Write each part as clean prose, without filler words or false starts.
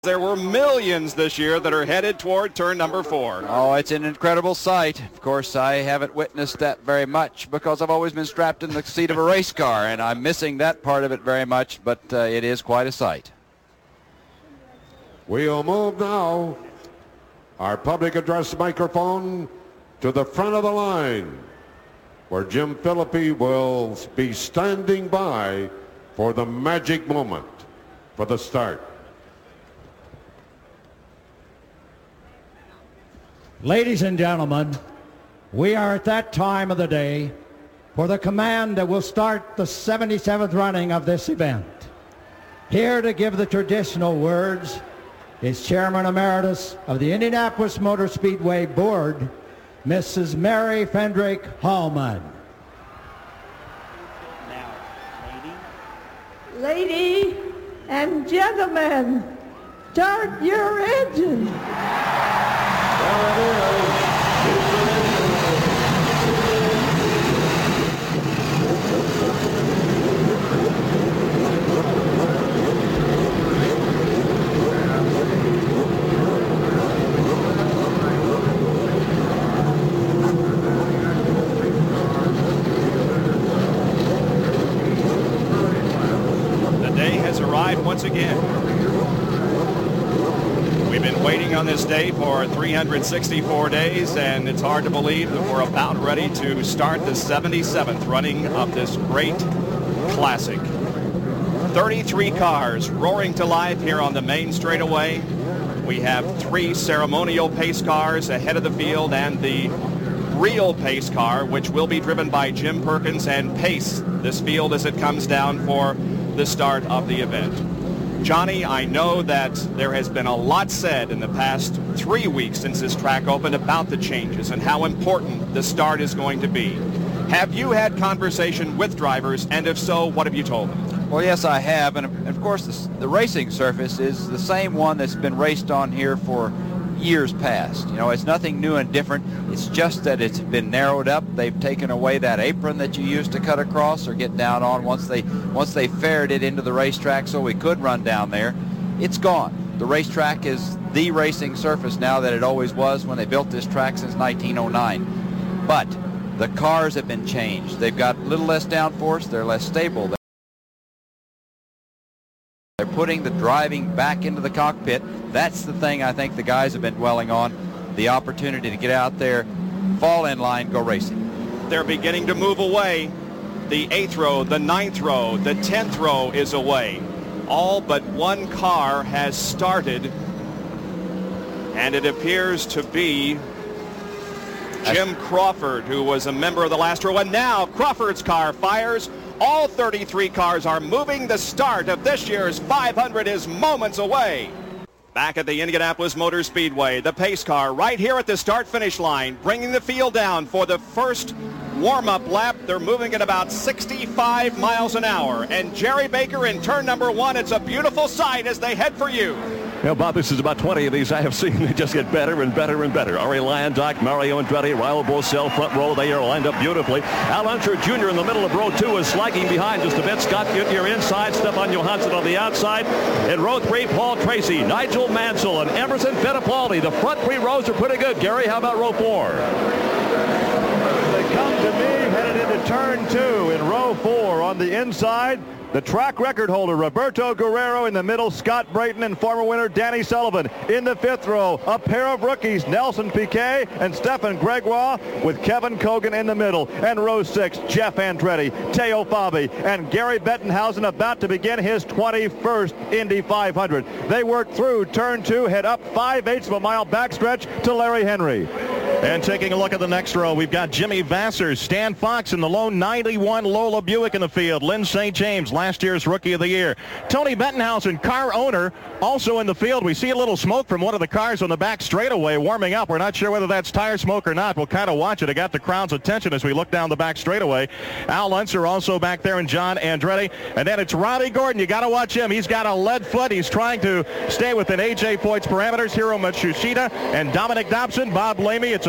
There were millions this year that are headed toward turn number 4. Oh, it's an incredible sight. Of course, I haven't witnessed that very much because I've always been strapped in the seat of a race car, and I'm missing that part of it very much, but it is quite a sight. We'll move now our public address microphone to the front of the line, where Jim Phillippe will be standing by for the magic moment for the start. Ladies and gentlemen, we are at that time of the day for the command that will start the 77th running of this event. Here to give the traditional words is Chairman Emeritus of the Indianapolis Motor Speedway Board, Mrs. Mary Fendrick Hallman. Now, lady and gentlemen, start your engine. The day has arrived once again. We've been waiting on this day for 364 days, and it's hard to believe that we're about ready to start the 77th running of this great classic. 33 cars roaring to life here on the main straightaway. We have 3 ceremonial pace cars ahead of the field and the real pace car, which will be driven by Jim Perkins and pace this field as it comes down for the start of the event. Johnny, I know that there has been a lot said in the past 3 weeks since this track opened about the changes and how important the start is going to be. Have you had conversation with drivers, and if so, what have you told them? Well, yes, I have, and of course the racing surface is the same one that's been raced on here for years past. You know, it's nothing new and different. It's just that it's been narrowed up. They've taken away that apron that you used to cut across or get down on once they ferried it into the racetrack so we could run down there. It's gone. The racetrack is the racing surface now that it always was when they built this track since 1909. But the cars have been changed. They've got a little less downforce. They're less stable. They're putting the driving back into the cockpit. That's the thing I think the guys have been dwelling on, the opportunity to get out there, fall in line, go racing. They're beginning to move away. The 8th row, the 9th row, the 10th row is away. All but one car has started, and it appears to be Jim Crawford, who was a member of the last row, and now Crawford's car fires. All 33 cars are moving. The start of this year's 500 is moments away. Back at the Indianapolis Motor Speedway, the pace car right here at the start-finish line, bringing the field down for the first warm-up lap. They're moving at about 65 miles an hour. And Jerry Baker in turn number 1. It's a beautiful sight as they head for you. You know, Bob, this is about 20 of these I have seen. They just get better and better and better. Ari Landock, Mario Andretti, Raul Boesel, front row. They are lined up beautifully. Al Unser Jr. in the middle of row 2 is slagging behind just a bit. Scott Goodyear inside, Stefan Johansson on the outside. In row 3, Paul Tracy, Nigel Mansell, and Emerson Fittipaldi. The front 3 rows are pretty good. Gary, how about row 4? They come to me headed into turn 2 in row 4 on the inside. The track record holder, Roberto Guerrero, in the middle, Scott Brayton, and former winner Danny Sullivan. In the 5th row, a pair of rookies, Nelson Piquet and Stefan Gregoire, with Kevin Kogan in the middle. And row 6, Jeff Andretti, Teo Fabi, and Gary Bettenhausen about to begin his 21st Indy 500. They work through turn 2, head up 5/8 of a mile backstretch to Larry Henry. And taking a look at the next row, we've got Jimmy Vasser, Stan Fox in the lone 91 Lola Buick in the field, Lynn St. James, last year's Rookie of the Year. Tony Bettenhausen, car owner, also in the field. We see a little smoke from one of the cars on the back straightaway warming up. We're not sure whether that's tire smoke or not. We'll kind of watch it. It got the crowd's attention as we look down the back straightaway. Al Unser also back there, and John Andretti. And then it's Ronnie Gordon. You got to watch him. He's got a lead foot. He's trying to stay within A.J. Foyt's parameters. Hiro Matsushita and Dominic Dobson, Bob Lamey. It's a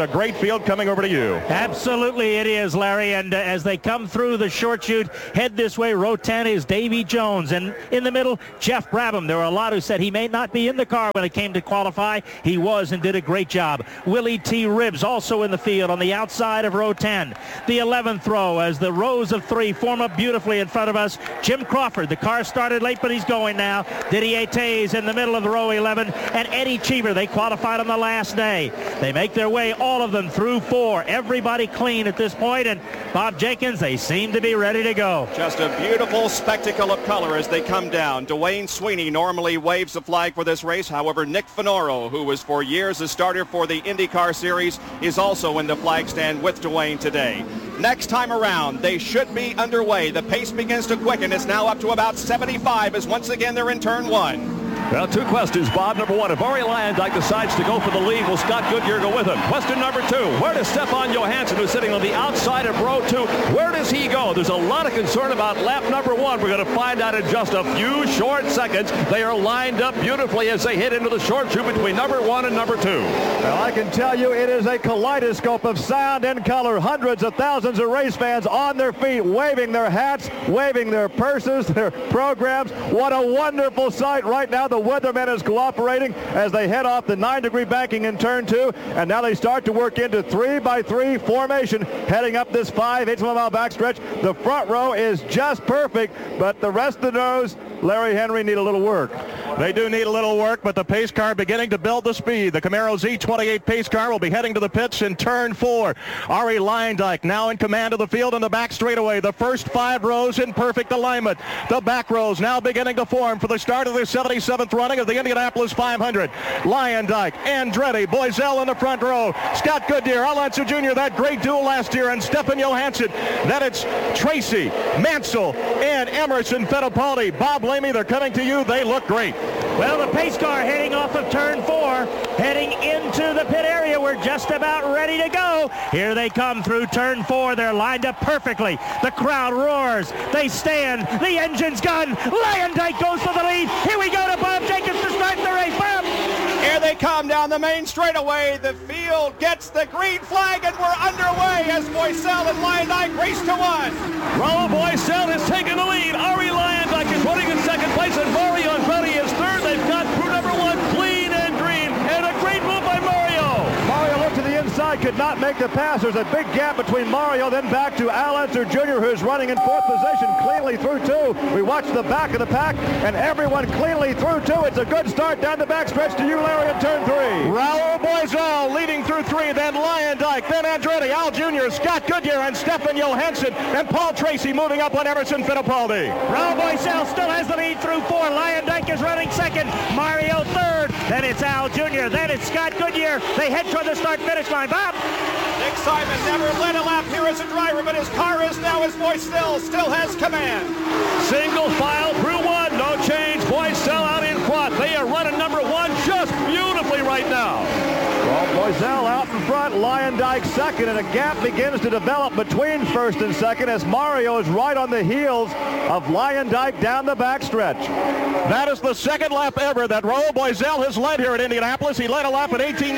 a great field coming over to you. Absolutely it is, Larry. And as they come through the short chute, head this way, row 10 is Davy Jones. And in the middle, Jeff Brabham. There were a lot who said he may not be in the car when it came to qualify. He was and did a great job. Willie T. Ribbs also in the field on the outside of row 10. The 11th row as the rows of three form up beautifully in front of us. Jim Crawford, the car started late, but he's going now. Didier Tays in the middle of row 11. And Eddie Cheever, they qualified on the last day. They make their way, all of them, through 4. Everybody clean at this point, and Bob Jenkins, they seem to be ready to go. Just a beautiful spectacle of color as they come down. Dwayne Sweeney normally waves the flag for this race. However, Nick Finoro, who was for years a starter for the IndyCar Series, is also in the flag stand with Dwayne today. Next time around, they should be underway. The pace begins to quicken. It's now up to about 75 as once again they're in turn 1. Well, 2 questions, Bob. Number 1, if Ari Luyendyk decides to go for the lead, will Scott Goodyear go with him? Question number 2, where does Stefan Johansson, who's sitting on the outside of row 2, where does he go? There's a lot of concern about lap number 1. We're going to find out in just a few short seconds. They are lined up beautifully as they hit into the short chute between number 1 and number 2. Well, I can tell you it is a kaleidoscope of sound and color. Hundreds of thousands of race fans on their feet, waving their hats, waving their purses, their programs. What a wonderful sight right now. The weatherman is cooperating as they head off the 9-degree banking in turn 2, and now they start to work into 3-by-3 formation heading up this 5/8-mile backstretch. The front row is just perfect, but the rest of the rows, Larry Henry, need a little work. They do need a little work, but the pace car beginning to build the speed. The Camaro Z28 pace car will be heading to the pits in turn 4. Ari Luyendyk now in command of the field in the back straightaway. The first 5 rows in perfect alignment. The back rows now beginning to form for the start of the 77th running of the Indianapolis 500. Luyendyk, Andretti, Boiselle in the front row. Scott Goodyear, Al Unser Jr., that great duel last year, and Stefan Johansson. Then it's Tracy, Mansell, and Emerson Fittipaldi. Bob Lamey, they're coming to you. They look great. Well, the pace car heading off of turn 4, heading into the pit area. We're just about ready to go. Here they come through turn 4. They're lined up perfectly. The crowd roars. They stand. The engine's gone. Luyendyk goes for the lead. Here we go to Bob Jenkins to start the race. Bob! Here they come down the main straightaway. The field gets the green flag, and we're underway as Boiselle and Luyendyk race to 1. Raul Boiselle has taken the lead. Ari Luyendyk is running in second place, and Mario Andretti is third. They've got crew number 1 clean and green, and a great move by Mario. Mario looked to the inside, could not make the pass. There's a big gap between Mario, then back to Al Unser Jr., who's running in 4th position, cleanly through 2. We watch the back of the pack, and everyone cleanly through 2. It's a good start down the backstretch to you, Larry, in turn 3. Raul Boiselle leading through 3, then Luyendyk, then Andretti, Al Jr., Scott Goodyear, and Stefan Johansson, and Paul Tracy moving up on Emerson Fittipaldi. Raul Boiselle still has the lead through 4. Luyendyk is running second. Mario third. Then it's Al Jr. Then it's Scott Goodyear. They head toward the start-finish line. Bob? Nick Simon never led a lap here as a driver, but his car is now as Boiselle still has command. Single file through 1. No change. Boiselle out in front. They are running number 1 just beautifully right now. Well, Boiselle out in front, Luyendyk second, and a gap begins to develop between first and second as Mario is right on the heels of Luyendyk down the backstretch. That is the second lap ever that Raul Boiselle has led here at Indianapolis. He led a lap in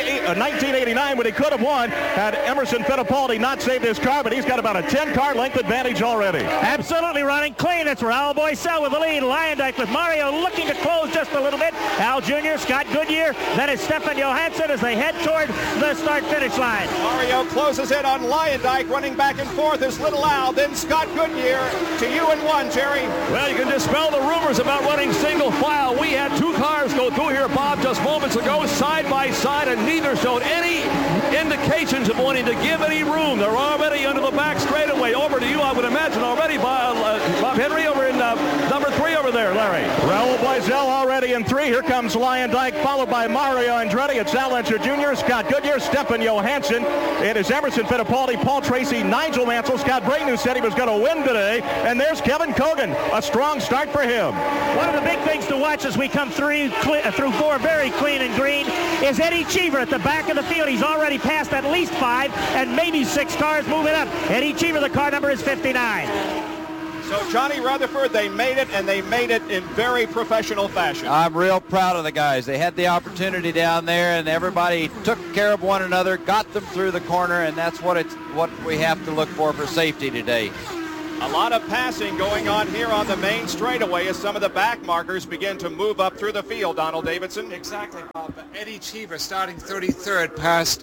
1989 when he could have won had Emerson Fittipaldi not saved his car, but he's got about a 10-car length advantage already. Absolutely running clean. It's Raul Boiselle with the lead. Luyendyk with Mario looking to close just a little bit. Al Jr., Scott Goodyear, then it's Stefan Johansson as they head toward the start-finish line. Mario closes in on Luyendyk, running back and forth is Little Al, then Scott Goodyear. To you in 1, Jerry. Well, you can dispel the rumors about running single file. We had 2 cars go through here, Bob, just moments ago, side by side, and neither showed any indications of wanting to give any room. They're already under the back straightaway. Over to you, I would imagine, already by Bob Henry over in number 3 over there, Larry. Raul Boiselle already in 3. Here comes Luyendyk, followed by Mario Andretti. It's Al Unser Jr., Scott Goodyear, Stefan Johansson. It is Emerson Fittipaldi, Paul Tracy, Nigel Mansell, Scott Brayton, who said he was going to win today. And there's Kevin Kogan. A strong start for him. One of the big things to watch as we come through 4 very clean and green is Eddie Cheever at the back of the field. He's already passed at least 5 and maybe 6 cars moving up. Eddie Cheever, the car number is 59. So, Johnny Rutherford, they made it, and they made it in very professional fashion. I'm real proud of the guys. They had the opportunity down there, and everybody took care of one another, got them through the corner, and that's what we have to look for safety today. A lot of passing going on here on the main straightaway as some of the back markers begin to move up through the field, Donald Davidson. Exactly, Bob. Eddie Cheever starting 33rd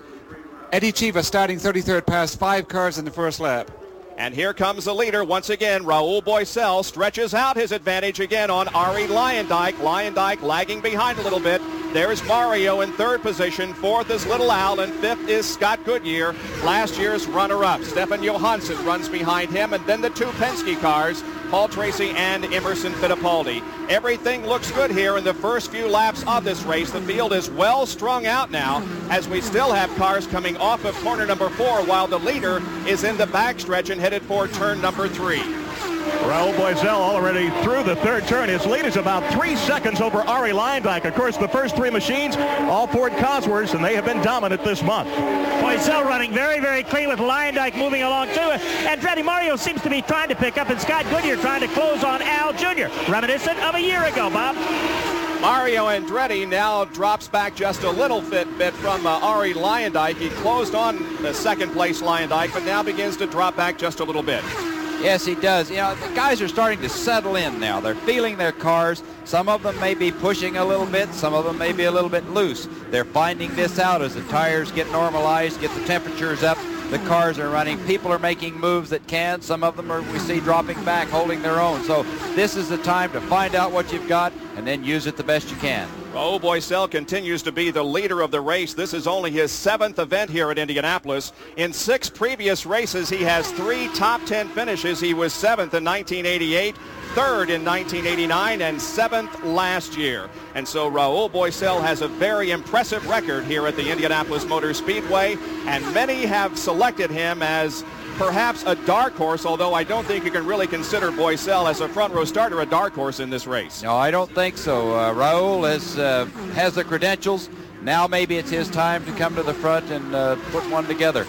past 5 cars in the first lap. And here comes the leader once again. Raul Boesel stretches out his advantage again on Arie Luyendyk. Luyendyk lagging behind a little bit. There's Mario in 3rd position. 4th is Little Al, and 5th is Scott Goodyear, last year's runner-up. Stefan Johansson runs behind him, and then the 2 Penske cars, Paul Tracy and Emerson Fittipaldi. Everything looks good here in the first few laps of this race. The field is well strung out now as we still have cars coming off of corner number 4 while the leader is in the backstretch and headed for turn number 3. Raul Boesel already through the 3rd turn. His lead is about 3 seconds over Arie Luyendyk. Of course, the first 3 machines, all Ford Cosworths, and they have been dominant this month. Boesel running very, very clean with Luyendyk moving along too. Andretti Mario seems to be trying to pick up, and Scott Goodyear trying to close on Al Jr. Reminiscent of a year ago, Bob. Mario Andretti now drops back just a little bit from Arie Luyendyk. He closed on the 2nd place Luyendyk, but now begins to drop back just a little bit. Yes, he does. You know, the guys are starting to settle in now. They're feeling their cars. Some of them may be pushing a little bit. Some of them may be a little bit loose. They're finding this out as the tires get normalized, get the temperatures up. The cars are running. People are making moves that can. Some of them we see dropping back, holding their own. So this is the time to find out what you've got and then use it the best you can. Raul Boesel continues to be the leader of the race. This is only his 7th event here at Indianapolis. In 6 previous races, he has 3 top 10 finishes. He was 7th in 1988, 3rd in 1989, and 7th last year. And so Raul Boesel has a very impressive record here at the Indianapolis Motor Speedway, and many have selected him as perhaps a dark horse, although I don't think you can really consider Boesel as a front row starter a dark horse in this race. No, I don't think so. Raul has the credentials. Now maybe it's his time to come to the front and put one together.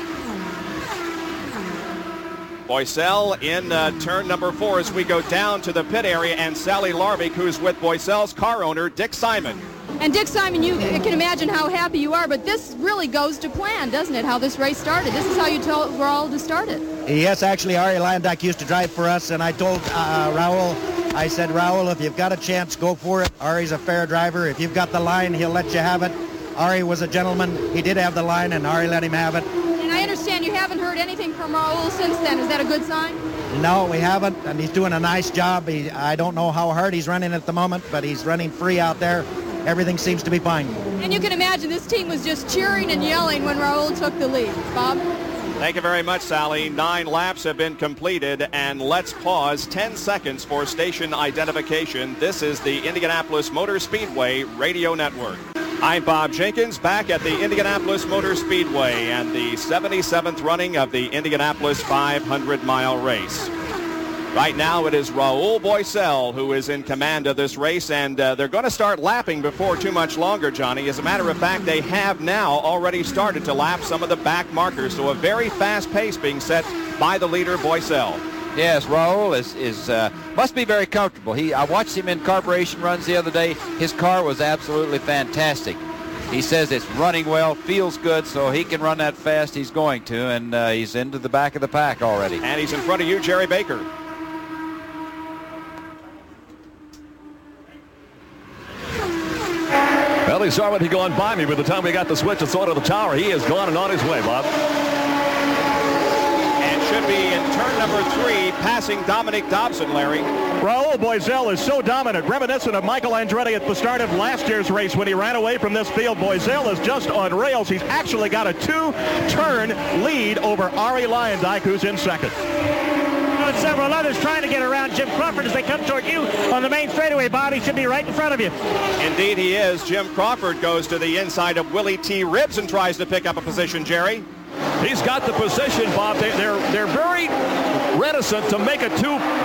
Boesel in turn number 4 as we go down to the pit area, and Sally Larvik, who's with Boesel's car owner, Dick Simon. And Dick Simon, you can imagine how happy you are, but this really goes to plan, doesn't it, how this race started? This is how you told Raul to start it. Yes, actually, Arie Luyendyk used to drive for us, and I told Raul, I said, Raul, if you've got a chance, go for it. Arie's a fair driver. If you've got the line, he'll let you have it. Arie was a gentleman. He did have the line, and Arie let him have it. And I understand you haven't heard anything from Raul since then. Is that a good sign? No, we haven't, and he's doing a nice job. I don't know how hard he's running at the moment, but he's running free out there. Everything seems to be fine. And you can imagine this team was just cheering and yelling when Raul took the lead. Bob? Thank you very much, Sally. 9 laps have been completed, and let's pause 10 seconds for station identification. This is the Indianapolis Motor Speedway Radio Network. I'm Bob Jenkins, back at the Indianapolis Motor Speedway and the 77th running of the Indianapolis 500-mile race. Right now it is Raul Boesel who is in command of this race, and they're going to start lapping before too much longer, Johnny. As a matter of fact, they have now already started to lap some of the back markers, so a very fast pace being set by the leader, Boesel. Yes, Raul is must be very comfortable. I watched him in carburation runs the other day. His car was absolutely fantastic. He says it's running well, feels good, so he can run that fast. He's going to, and he's into the back of the pack already. And he's in front of you, Jerry Baker. Well, he's already gone by me by the time we got the switch and saw to the tower. He is gone and on his way, Bob. And should be in turn number 3, passing Dominic Dobson, Larry. Raul Boesel is so dominant, reminiscent of Michael Andretti at the start of last year's race when he ran away from this field. Boesel is just on rails. He's actually got a 2-turn lead over Arie Luyendyk, who's in 2nd. And several others trying to get around Jim Crawford as they come toward you on the main straightaway. Bob, he should be right in front of you. Indeed he is. Jim Crawford goes to the inside of Willie T. Ribbs and tries to pick up a position, Jerry. He's got the position, Bob. They're very reticent to make a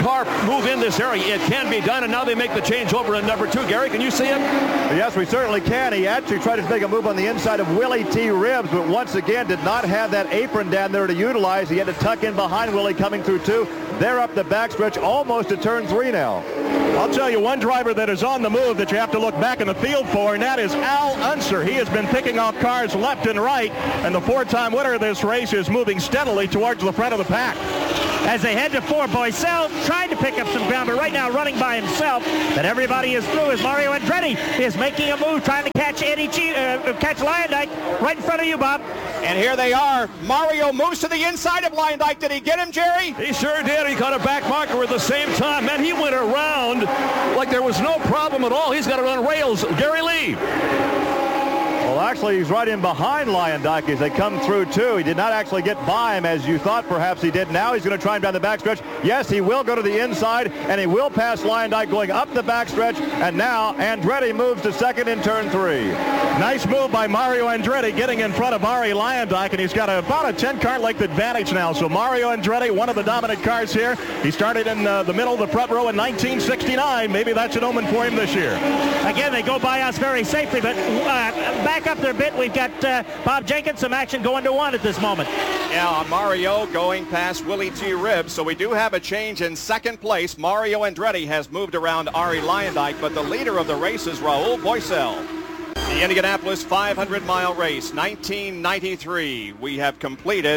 car move in this area. It can be done, and now they make the change over in number 2. Gary, can you see it? Yes, we certainly can. He actually tried to make a move on the inside of Willie T. Ribbs, but once again did not have that apron down there to utilize. He had to tuck in behind Willie coming through 2. They're up the backstretch almost to turn 3 now. I'll tell you one driver that is on the move that you have to look back in the field for, and that is Al Unser. He has been picking off cars left and right, and the 4-time winner of this race is moving steadily towards the front of the pack. As they head to 4, Boisel trying to pick up some ground, but right now running by himself. But everybody is through as Mario Andretti is making a move, trying to catch catch Leyendijk right in front of you, Bob. And here they are. Mario moves to the inside of Leyendijk. Did he get him, Jerry? He sure did. He caught a back marker at the same time. Man, he went around like there was no problem at all. He's got it on rails. Gary Lee. Well, actually, he's right in behind Leyendijk as they come through, too. He did not actually get by him as you thought perhaps he did. Now he's going to try him down the backstretch. Yes, he will go to the inside, and he will pass Leyendijk going up the backstretch. And now Andretti moves to second in turn 3. Nice move by Mario Andretti getting in front of Arie Leyendijk, and he's got about a 10-car length advantage now. So Mario Andretti, one of the dominant cars here. He started in the middle of the front row in 1969. Maybe that's an omen for him this year. Again, they go by us very safely, but back up their bit. We've got Bob Jenkins, some action going to 1 at this moment. Yeah, Mario going past Willie T. Ribbs, so we do have a change in second place. Mario Andretti has moved around Arie Leyendijk, but the leader of the race is Raul Boisel. The Indianapolis 500-mile race, 1993. We have completed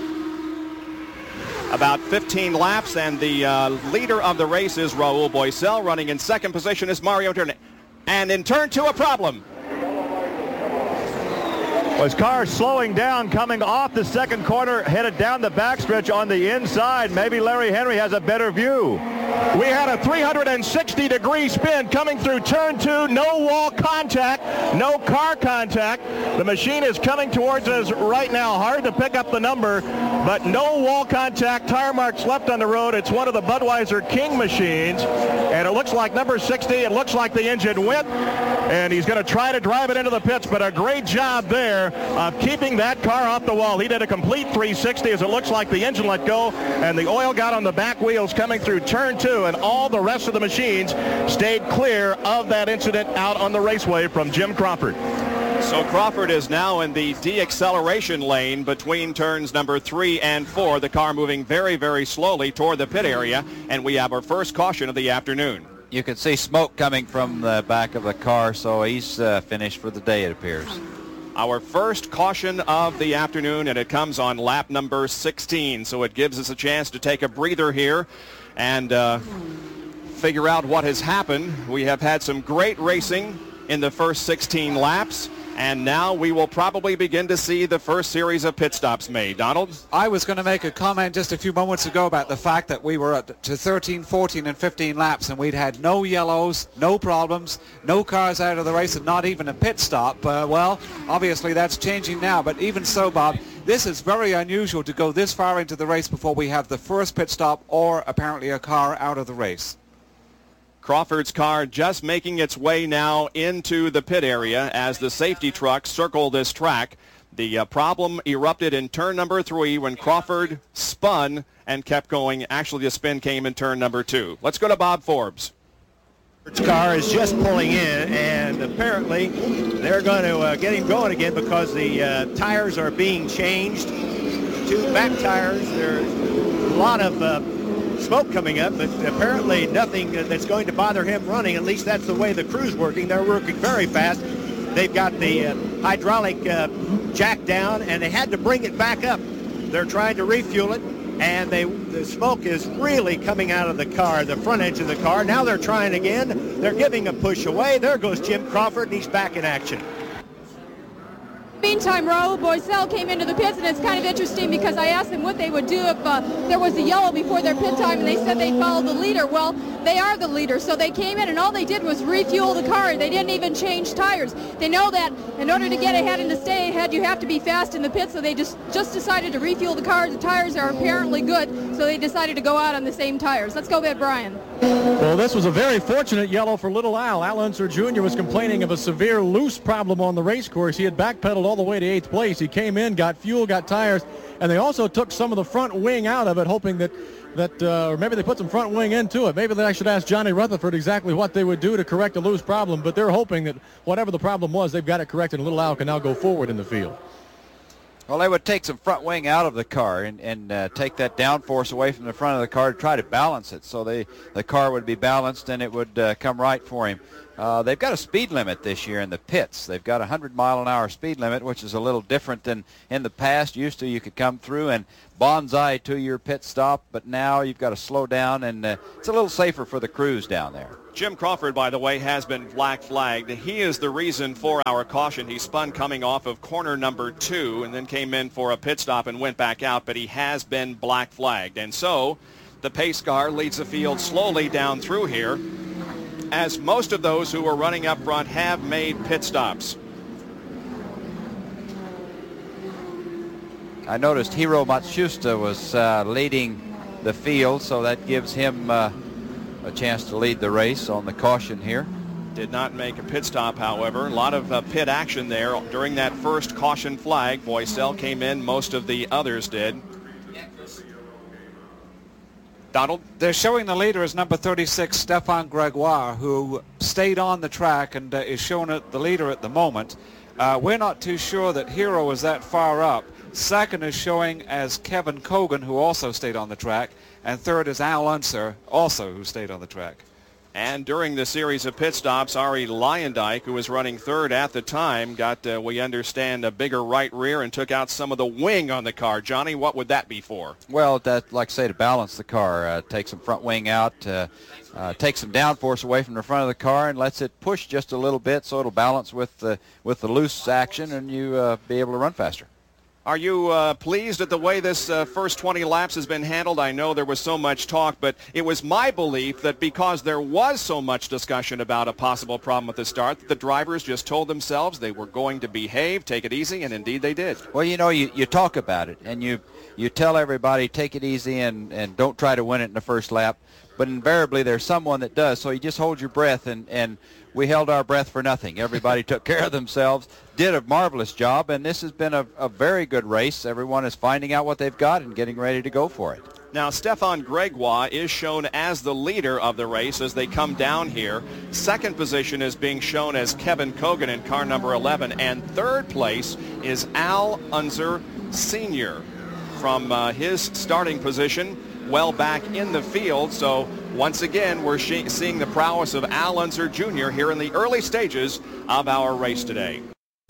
about 15 laps, and the leader of the race is Raul Boisel. Running in second position is Mario Andretti. And in turn 2, a problem. Was car slowing down coming off the second corner, headed down the backstretch on the inside. Maybe Larry Henry has a better view. We had a 360-degree spin coming through turn 2. No wall contact, no car contact. The machine is coming towards us right now. Hard to pick up the number, but no wall contact. Tire marks left on the road. It's one of the Budweiser King machines, and it looks like number 60. It looks like the engine went, and he's going to try to drive it into the pits, but a great job there of keeping that car off the wall. He did a complete 360 as it looks like the engine let go, and the oil got on the back wheels coming through turn 2, and all the rest of the machines stayed clear of that incident out on the raceway from Jim Crawford. So Crawford is now in the deacceleration lane between turns number 3 and 4. The car moving very, very slowly toward the pit area, and we have our first caution of the afternoon. You can see smoke coming from the back of the car, so he's finished for the day, it appears. Our first caution of the afternoon, and it comes on lap number 16, so it gives us a chance to take a breather here and figure out what has happened. We have had some great racing in the first 16 laps, and now we will probably begin to see the first series of pit stops made. Donald? I was going to make a comment just a few moments ago about the fact that we were to 13, 14, and 15 laps, and we'd had no yellows, no problems, no cars out of the race, and not even a pit stop. Well, obviously that's changing now, but even so, Bob, this is very unusual to go this far into the race before we have the first pit stop or apparently a car out of the race. Crawford's car just making its way now into the pit area as the safety trucks circle this track. The problem erupted in turn number 3 when Crawford spun and kept going. Actually, the spin came in turn number 2. Let's go to Bob Forbes. Crawford's car is just pulling in, and apparently they're going to get him going again because the tires are being changed. 2 back tires. There's a lot of smoke coming up, but apparently nothing that's going to bother him running. At least that's the way the crew's working. They're working very fast. They've got the hydraulic jack down, and they had to bring it back up. They're trying to refuel it, and the smoke is really coming out of the car, the front edge of the car. Now they're trying again. They're giving a push away. There goes Jim Crawford, and he's back in action. Meantime, Raul Boisel came into the pits, and it's kind of interesting because I asked them what they would do if there was a yellow before their pit time, and they said they'd follow the leader. Well, they are the leader, so they came in, and all they did was refuel the car. They didn't even change tires. They know that in order to get ahead and to stay ahead, you have to be fast in the pit, so they just decided to refuel the car. The tires are apparently good, so they decided to go out on the same tires. Let's go back, Brian. Well, this was a very fortunate yellow for little Al. Al Unser Jr. was complaining of a severe loose problem on the race course. He had backpedaled all the way to 8th place. He came in, got fuel, got tires, and they also took some of the front wing out of it, hoping that that, or maybe they put some front wing into it. Maybe I should ask Johnny Rutherford exactly what they would do to correct a loose problem, but they're hoping that whatever the problem was, they've got it corrected and Little Al can now go forward in the field. Well, they would take some front wing out of the car and take that downforce away from the front of the car to try to balance it, so the car would be balanced and it would come right for him. They've got a speed limit this year in the pits. They've got a 100-mile-an-hour speed limit, which is a little different than in the past. Used to, you could come through and bonsai to your pit stop, but now you've got to slow down, and it's a little safer for the crews down there. Jim Crawford, by the way, has been black flagged. He is the reason for our caution. He spun coming off of corner number 2 and then came in for a pit stop and went back out, but he has been black flagged. And so the pace car leads the field slowly down through here, as most of those who are running up front have made pit stops. I noticed Hiro Matsushita was leading the field, so that gives him a chance to lead the race on the caution here. Did not make a pit stop, however. A lot of pit action there during that first caution flag. Boisel came in, most of the others did. Donald? They're showing the leader as number 36, Stefan Gregoire, who stayed on the track and is shown at the leader at the moment. We're not too sure that Hiro is that far up. Second is showing as Kevin Cogan, who also stayed on the track. And third is Al Unser, also who stayed on the track. And during the series of pit stops, Ari Leyendijk, who was running third at the time, got, we understand, a bigger right rear and took out some of the wing on the car. Johnny, what would that be for? Well, that, like I say, to balance the car, take some front wing out, take some downforce away from the front of the car, and lets it push just a little bit so it'll balance with the loose action, and you be able to run faster. Are you pleased at the way this first 20 laps has been handled? I know there was so much talk, but it was my belief that because there was so much discussion about a possible problem at the start, the drivers just told themselves they were going to behave, take it easy, and indeed they did. Well, you know, you talk about it, and you tell everybody, take it easy and don't try to win it in the first lap. But invariably there's someone that does, so you just hold your breath, and we held our breath for nothing. Everybody took care of themselves, did a marvelous job, and this has been a very good race. Everyone is finding out what they've got and getting ready to go for it. Now, Stefan Gregoire is shown as the leader of the race as they come down here. Second position is being shown as Kevin Cogan in car number 11, and third place is Al Unser Sr. from his starting position well back in the field. So once again, we're seeing the prowess of Al Unser Jr. here in the early stages of our race today.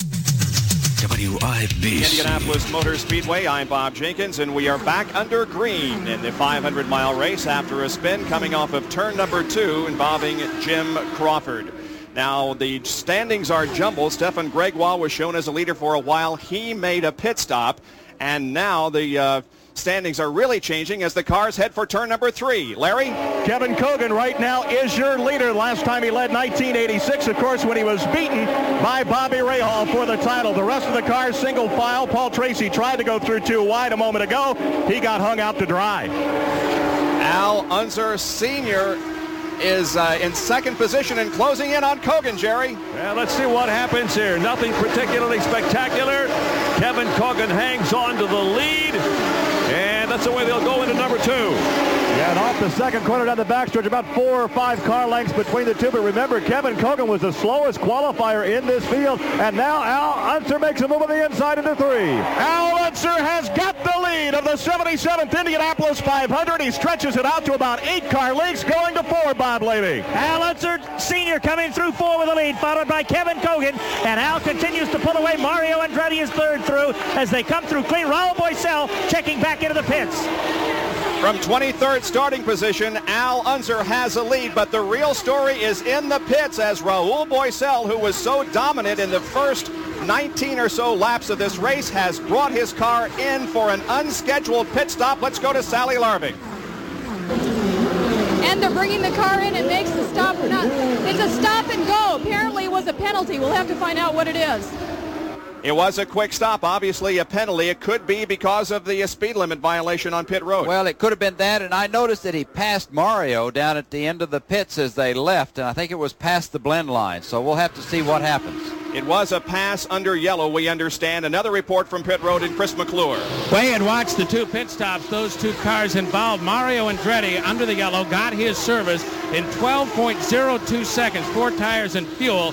WIBC. Indianapolis Motor Speedway, I'm Bob Jenkins, and we are back under green in the 500-mile race after a spin coming off of turn number 2 involving Jim Crawford. Now, the standings are jumbled. Stefan Gregoire was shown as a leader for a while. He made a pit stop, and now the standings are really changing as the cars head for turn number 3. Larry? Kevin Cogan right now is your leader. Last time he led 1986, of course, when he was beaten by Bobby Rahal for the title. The rest of the cars single file. Paul Tracy tried to go through too wide a moment ago. He got hung out to dry. Al Unser Sr. is in second position and closing in on Cogan, Jerry. Well, let's see what happens here. Nothing particularly spectacular. Kevin Cogan hangs on to the lead, and that's the way they'll go into number 2. Yeah, and off the second corner down the backstretch, about 4 or 5 car lengths between the two. But remember, Kevin Cogan was the slowest qualifier in this field, and now Al Unser makes a move on the inside into 3. Al Unser has got the lead of the 77th Indianapolis 500. He stretches it out to about 8 car lengths, going to 4, Bob Levy. Al Unser Sr. coming through 4 with the lead, followed by Kevin Cogan, and Al continues to pull away. Mario Andretti is third through as they come through clean. Raul Boisel checking back into the pits. From 23rd starting position, Al Unser has a lead, but the real story is in the pits as Raul Boisel, who was so dominant in the first 19 or so laps of this race, has brought his car in for an unscheduled pit stop. Let's go to Sally Larving. And they're bringing the car in. It makes the stop. It's a stop and go. Apparently it was a penalty. We'll have to find out what it is. It was a quick stop, obviously a penalty. It could be because of the speed limit violation on pit road. Well, it could have been that, and I noticed that he passed Mario down at the end of the pits as they left, and I think it was past the blend line, so we'll have to see what happens. It was a pass under yellow, we understand. Another report from pit road and Chris McClure. Weigh and watch the two pit stops. Those two cars involved. Mario Andretti under the yellow got his service in 12.02 seconds. 4 tires and fuel.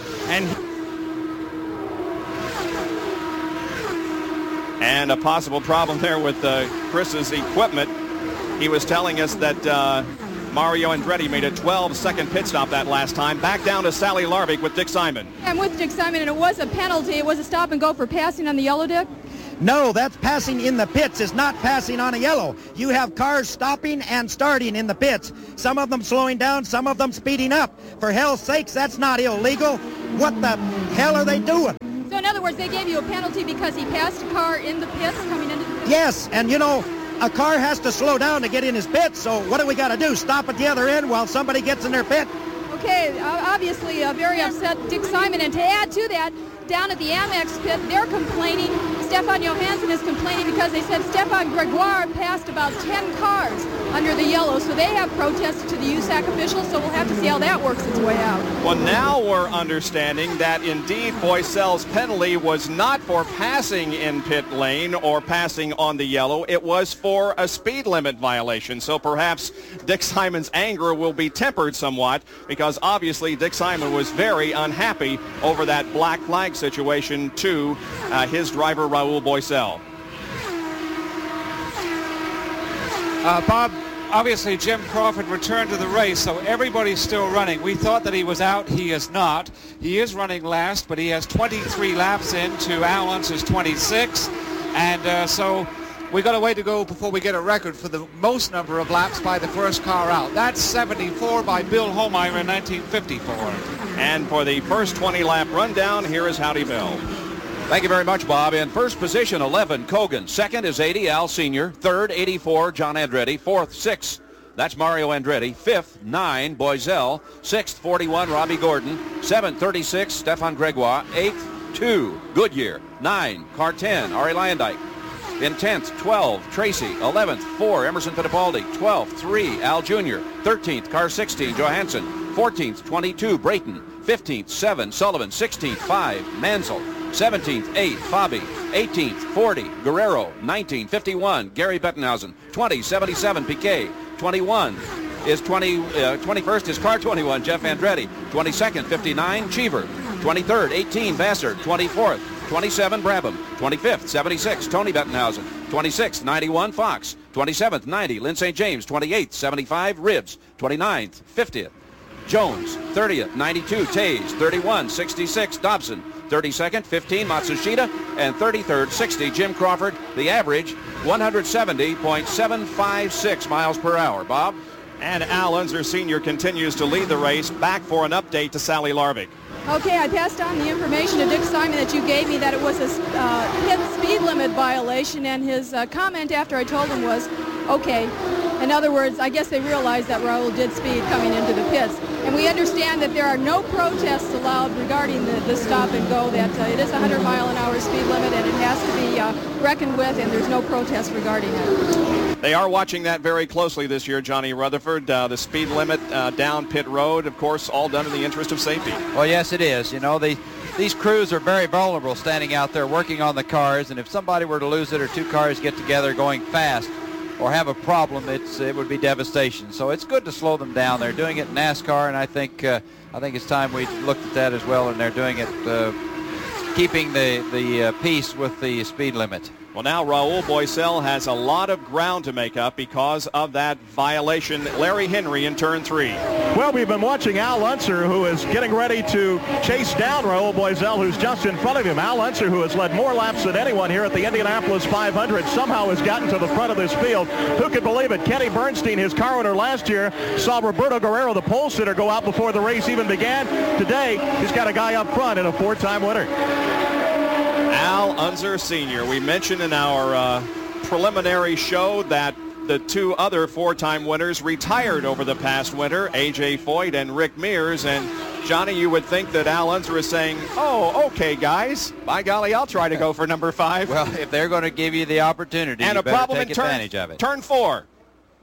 And a possible problem there with Chris's equipment. He was telling us that Mario Andretti made a 12-second pit stop that last time. Back down to Sally Larvik with Dick Simon. I'm with Dick Simon, and it was a penalty. It was a stop and go for passing on the yellow, Dick? No, that's passing in the pits. It's not passing on a yellow. You have cars stopping and starting in the pits. Some of them slowing down, some of them speeding up. For hell's sakes, that's not illegal. What the hell are they doing? So in other words, they gave you a penalty because he passed a car in the pits coming into the pits? Yes, and you know, a car has to slow down to get in his pit, so what do we got to do? Stop at the other end while somebody gets in their pit? Okay, obviously very upset Dick Simon, and to add to that, down at the Amex pit, they're complaining. Stefan Johansson is complaining because they said Stefan Gregoire passed about 10 cars under the yellow, so they have protested to the USAC officials, so we'll have to see how that works its way out. Well, now we're understanding that indeed Boycel's penalty was not for passing in pit lane or passing on the yellow. It was for a speed limit violation. So perhaps Dick Simon's anger will be tempered somewhat because obviously Dick Simon was very unhappy over that black flag situation to his driver Raul Boycel. Bob, obviously Jim Crawford returned to the race, so everybody's still running. We thought that he was out. He is not. He is running last, but he has 23 laps in to Al Unser's 26. And so we got a way to go before we get a record for the most number of laps by the first car out. That's 74 by Bill Homeyer in 1954. And for the first 20-lap rundown, here is Howdy Bill. Thank you very much, Bob. In first position, 11, Kogan. Second is 80, Al Sr. Third, 84, John Andretti. Fourth, 6, that's Mario Andretti. Fifth, 9, Boyzel. Sixth, 41, Robbie Gordon. Seventh, 36, Stefan Gregoire. Eighth, 2, Goodyear. 9, car 10, Ari Luyendyk. In 10th, 12, Tracy. 11th, 4, Emerson Fittipaldi. 12th, 3, Al Jr. 13th, car 16, Johansson. 14th, 22, Brayton. 15th, 7, Sullivan. 16th, 5, Mansell. 17th, 8, Fabi. 18th, 40, Guerrero. 19, 51, Gary Bettenhausen. 20, 77, Piquet. 21 is 21st is car 21, Jeff Andretti. 22nd, 59, Cheever. 23rd, 18, Vassar. 24th, 27, Brabham. 25th, 76, Tony Bettenhausen. 26th, 91, Fox. 27th, 90, Lynn St. James. 28th, 75, Ribbs. 29th, 50th, Jones. 30th, 92, Taze. 31, 66, Dobson. 32nd, 15, Matsushita, and 33rd, 60, Jim Crawford. The average, 170.756 miles per hour. Bob? And Al Unser Sr. continues to lead the race. Back for an update to Sally Larvik. Okay, I passed on the information to Dick Simon that you gave me that it was a pit speed limit violation, and his comment after I told him was, okay. In other words, I guess they realized that Raul did speed coming into the pits. And we understand that there are no protests allowed regarding the stop and go, that it is a 100-mile-an-hour speed limit and it has to be reckoned with, and there's no protest regarding it. They are watching that very closely this year, Johnny Rutherford. The speed limit down pit road, of course, all done in the interest of safety. Well, yes, it is. You know, these crews are very vulnerable standing out there working on the cars, and if somebody were to lose it or two cars get together going fast or have a problem, it would be devastation. So it's good to slow them down. They're doing it in NASCAR, and I think it's time we looked at that as well, and they're doing it, keeping the peace with the speed limit. Well, now Raul Boycel has a lot of ground to make up because of that violation. Larry Henry in turn 3. Well, we've been watching Al Unser, who is getting ready to chase down Raul Boycel, who's just in front of him. Al Unser, who has led more laps than anyone here at the Indianapolis 500, somehow has gotten to the front of this field. Who could believe it? Kenny Bernstein, his car owner last year, saw Roberto Guerrero, the pole sitter, go out before the race even began. Today, he's got a guy up front and a 4-time winner. Al Unser Sr. We mentioned in our preliminary show that the two other 4-time winners retired over the past winter, A.J. Foyt and Rick Mears. And, Johnny, you would think that Al Unser is saying, oh, okay, guys, by golly, I'll try to go for number 5. Well, if they're going to give you the opportunity, and you a better problem take in advantage of it. Turn 4.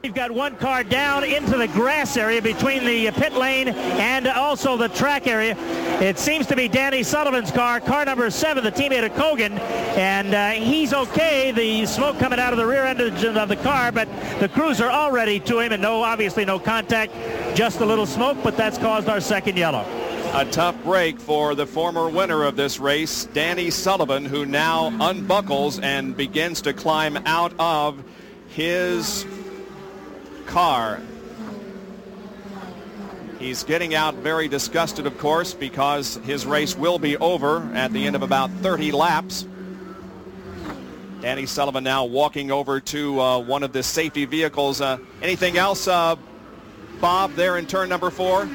We've got one car down into the grass area between the pit lane and also the track area. It seems to be Danny Sullivan's car number 7, the teammate of Kogan, and he's okay. The smoke coming out of the rear end of the car, but the crews are all ready to him, and obviously no contact, just a little smoke, but that's caused our second yellow. A tough break for the former winner of this race, Danny Sullivan, who now unbuckles and begins to climb out of his car. He's getting out very disgusted, of course, because his race will be over at the end of about 30 laps. Danny Sullivan now walking over to one of the safety vehicles. Anything else, Bob, there in turn number 4?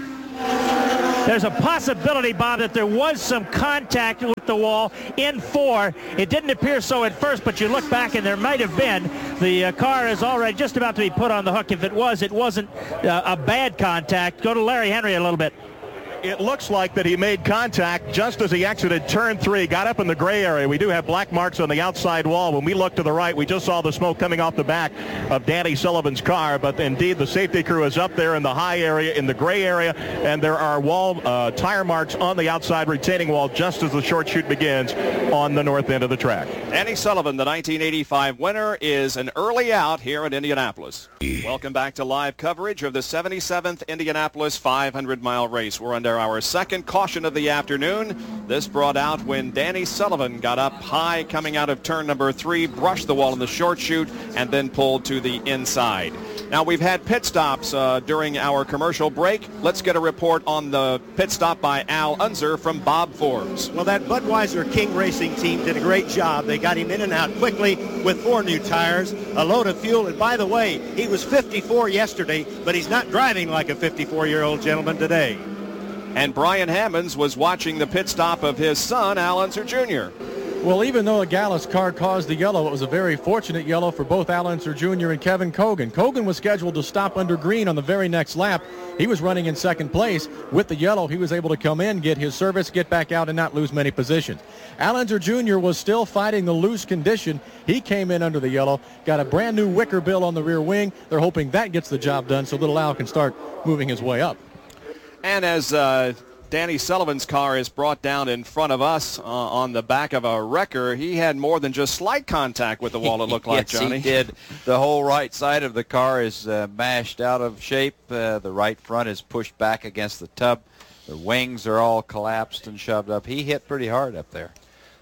There's a possibility, Bob, that there was some contact with the wall in 4. It didn't appear so at first, but you look back and there might have been. The car is already just about to be put on the hook. If it wasn't a bad contact. Go to Larry Henry a little bit. It looks like that he made contact just as he exited turn 3, got up in the gray area. We do have black marks on the outside wall. When we look to the right, we just saw the smoke coming off the back of Danny Sullivan's car, but indeed the safety crew is up there in the high area, in the gray area, and there are tire marks on the outside retaining wall just as the short chute begins on the north end of the track. Danny Sullivan, the 1985 winner, is an early out here at Indianapolis. Welcome back to live coverage of the 77th Indianapolis 500-mile race. We're under our second caution of the afternoon. This brought out when Danny Sullivan got up high coming out of turn number 3, brushed the wall in the short chute, and then pulled to the inside. Now, we've had pit stops during our commercial break. Let's get a report on the pit stop by Al Unser from Bob Forbes. Well, that Budweiser King Racing team did a great job. They got him in and out quickly with 4 new tires, a load of fuel, and by the way, he was 54 yesterday, but he's not driving like a 54-year-old gentleman today. And Brian Hammonds was watching the pit stop of his son, Al Unser Jr. Well, even though a Gallus car caused the yellow, it was a very fortunate yellow for both Al Unser Jr. and Kevin Kogan. Kogan was scheduled to stop under green on the very next lap. He was running in second place. With the yellow, he was able to come in, get his service, get back out, and not lose many positions. Al Unser Jr. was still fighting the loose condition. He came in under the yellow, got a brand new wicker bill on the rear wing. They're hoping that gets the job done so little Al can start moving his way up. And as Danny Sullivan's car is brought down in front of us on the back of a wrecker, he had more than just slight contact with the wall, it looked like, yes, Johnny. He did. The whole right side of the car is mashed out of shape. The right front is pushed back against the tub. The wings are all collapsed and shoved up. He hit pretty hard up there.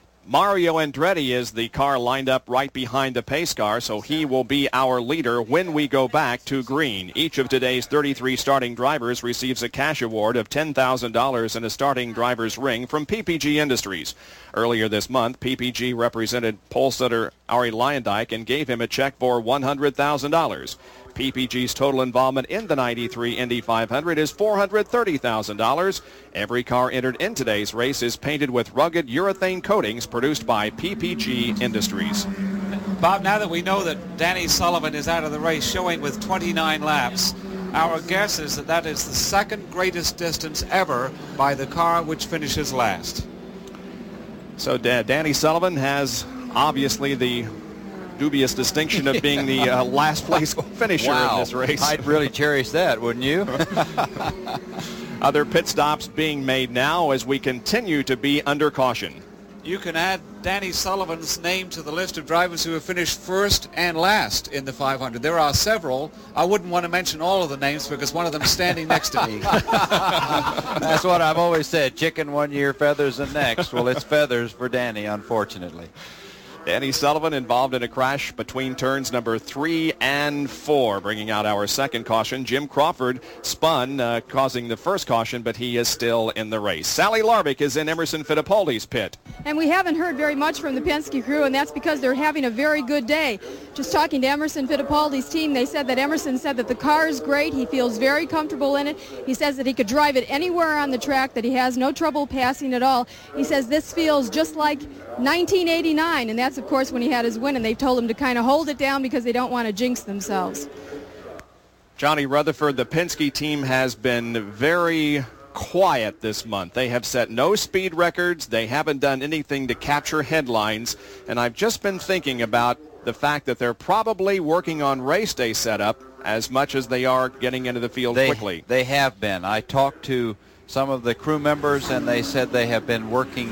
Mario Andretti is the car lined up right behind the pace car, so he will be our leader when we go back to green. Each of today's 33 starting drivers receives a cash award of $10,000 and a starting driver's ring from PPG Industries. Earlier this month, PPG represented pole sitter Arie Luyendyk and gave him a check for $100,000. PPG's total involvement in the 93 Indy 500 is $430,000. Every car entered in today's race is painted with rugged urethane coatings produced by PPG Industries. Bob, now that we know that Danny Sullivan is out of the race showing with 29 laps, our guess is that is the second greatest distance ever by the car which finishes last. So Danny Sullivan has obviously the dubious distinction of being the last place finisher in this race. I'd really cherish that, wouldn't you? Other pit stops being made now as we continue to be under caution. You can add Danny Sullivan's name to the list of drivers who have finished first and last in the 500. There are several. I wouldn't want to mention all of the names because one of them is standing next to me. That's what I've always said. Chicken one year, feathers the next. Well, it's feathers for Danny, unfortunately. Danny Sullivan involved in a crash between turns number 3 and 4, bringing out our second caution. Jim Crawford spun, causing the first caution, but he is still in the race. Sally Larbick is in Emerson Fittipaldi's pit. And we haven't heard very much from the Penske crew, and that's because they're having a very good day. Just talking to Emerson Fittipaldi's team, they said that Emerson said that the car is great. He feels very comfortable in it. He says that he could drive it anywhere on the track, that he has no trouble passing at all. He says this feels just like 1989, and that's, of course, when he had his win, and they told him to kind of hold it down because they don't want to jinx themselves. Johnny Rutherford, the Penske team has been very quiet this month. They have set no speed records. They haven't done anything to capture headlines, and I've just been thinking about the fact that they're probably working on race day setup as much as they are getting into the field quickly. They have been. I talked to some of the crew members, and they said they have been working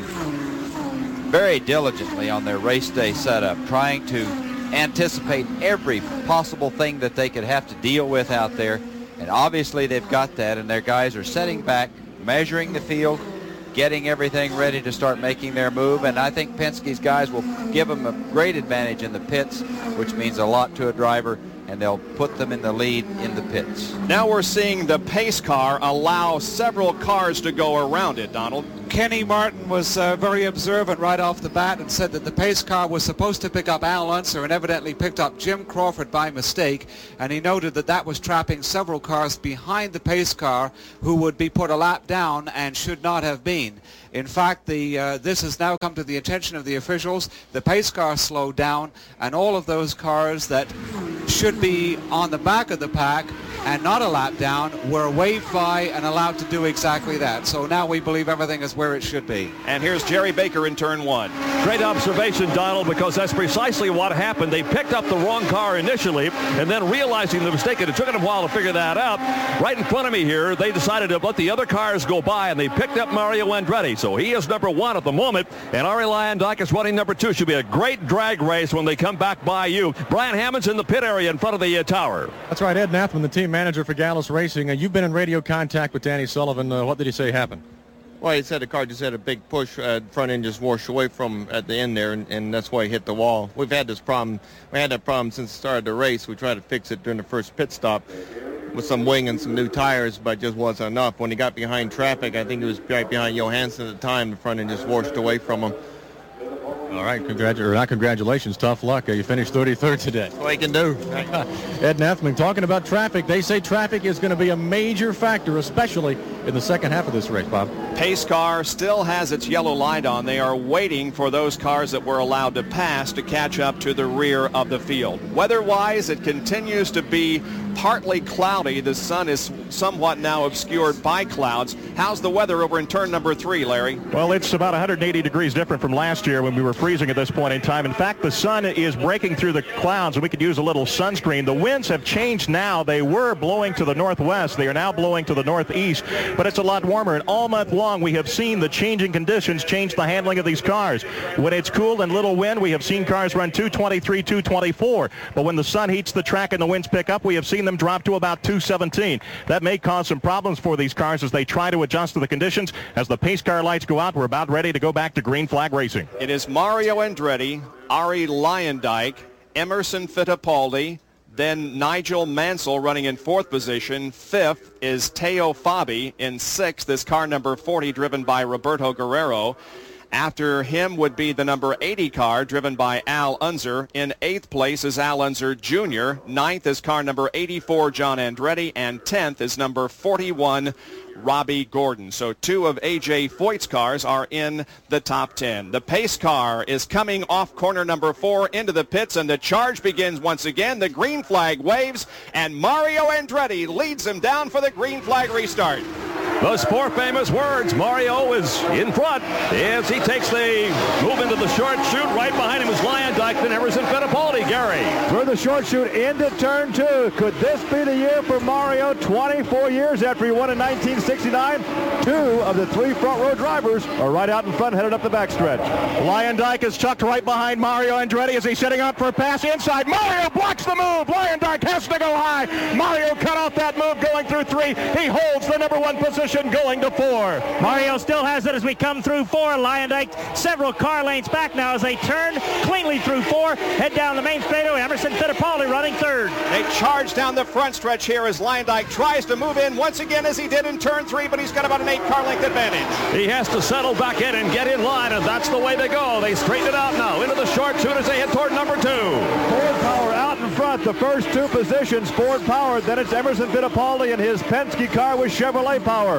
very diligently on their race day setup, trying to anticipate every possible thing that they could have to deal with out there. And obviously they've got that, and their guys are sitting back, measuring the field, getting everything ready to start making their move. And I think Penske's guys will give them a great advantage in the pits, which means a lot to a driver, and they'll put them in the lead in the pits. Now we're seeing the pace car allow several cars to go around it, Donald. Kenny Martin was very observant right off the bat and said that the pace car was supposed to pick up Al Unser and evidently picked up Jim Crawford by mistake, and he noted that that was trapping several cars behind the pace car who would be put a lap down and should not have been. In fact, this has now come to the attention of the officials. The pace car slowed down, and all of those cars that should be on the back of the pack and not a lap down were waved by and allowed to do exactly that. So now we believe everything is where it should be. And here's Jerry Baker in turn one. Great observation, Donald, because that's precisely what happened. They picked up the wrong car initially, and then realizing the mistake, and it took them a while to figure that out. Right in front of me here, they decided to let the other cars go by, and they picked up Mario Andretti. So he is number one at the moment, and Arie Luyendyk is running number two. Should be a great drag race when they come back by you. Brian Hammond's in the pit area in front of the tower. That's right, Ed Nathman, the team manager for Gallus Racing. You've been in radio contact with Danny Sullivan. What did he say happened? Well, he said the car just had a big push. Front end just washed away from at the end there, and that's why he hit the wall. We've had this problem. We had that problem since the start of the race. We tried to fix it during the first pit stop with some wing and some new tires, but it just wasn't enough. When he got behind traffic, I think he was right behind Johansson at the time. The front end just washed away from him. All right, congratulations, tough luck. You finished 33rd today. That's all he can do. Ed Nathman talking about traffic. They say traffic is going to be a major factor, especially in the second half of this race, Bob. Pace car still has its yellow light on. They are waiting for those cars that were allowed to pass to catch up to the rear of the field. Weather-wise, it continues to be partly cloudy. The sun is somewhat now obscured by clouds. How's the weather over in turn number 3, Larry? Well, it's about 180 degrees different from last year when we were freezing at this point in time. In fact, the sun is breaking through the clouds, and we could use a little sunscreen. The winds have changed now. They were blowing to the northwest. They are now blowing to the northeast, but it's a lot warmer. And all month long, we have seen the changing conditions change the handling of these cars. When it's cool and little wind, we have seen cars run 223, 224. But when the sun heats the track and the winds pick up, we have seen them drop to about 217. That may cause some problems for these cars as they try to adjust to the conditions. As the pace car lights go out, we're about ready to go back to green flag racing. It is Mario Andretti, Arie Luyendyk, Emerson Fittipaldi, then Nigel Mansell running in 4th position. 5th is Teo Fabi. In 6th is car number 40 driven by Roberto Guerrero. After him would be the number 80 car driven by Al Unser. In 8th place is Al Unser Jr. 9th is car number 84, John Andretti. And 10th is number 41, Robbie Gordon. So 2 of A.J. Foyt's cars are in the top 10. The pace car is coming off corner number 4 into the pits, and the charge begins once again. The green flag waves, and Mario Andretti leads him down for the green flag restart. Those 4 famous words. Mario is in front as he takes the move into the short chute. Right behind him is Luyendyk, then Emerson Fittipaldi. Gary. Through the short chute into turn 2. Could this be the year for Mario? 24 years after he won in 1969. 2 of the 3 front row drivers are right out in front, headed up the backstretch. Luyendyk is chucked right behind Mario Andretti as he's setting up for a pass inside. Mario blocks the move. Luyendyk has to go high. Mario cut off that move going through 3. He holds the number 1 position going to 4. Mario still has it as we come through 4. Luyendyk several car lanes back now as they turn cleanly through 4. Head down the main straightaway. Emerson Fittipaldi running 3rd. They charge down the front stretch here as Luyendyk tries to move in once again as he did in turn 3, but he's got about an 8 car length advantage. He has to settle back in and get in line, and that's the way they go. They straighten it out now into the short chute as they head toward number 2. Ford Power out in front. The first 2 positions, Ford Power. Then it's Emerson Fittipaldi and his Penske car with Chevrolet Power.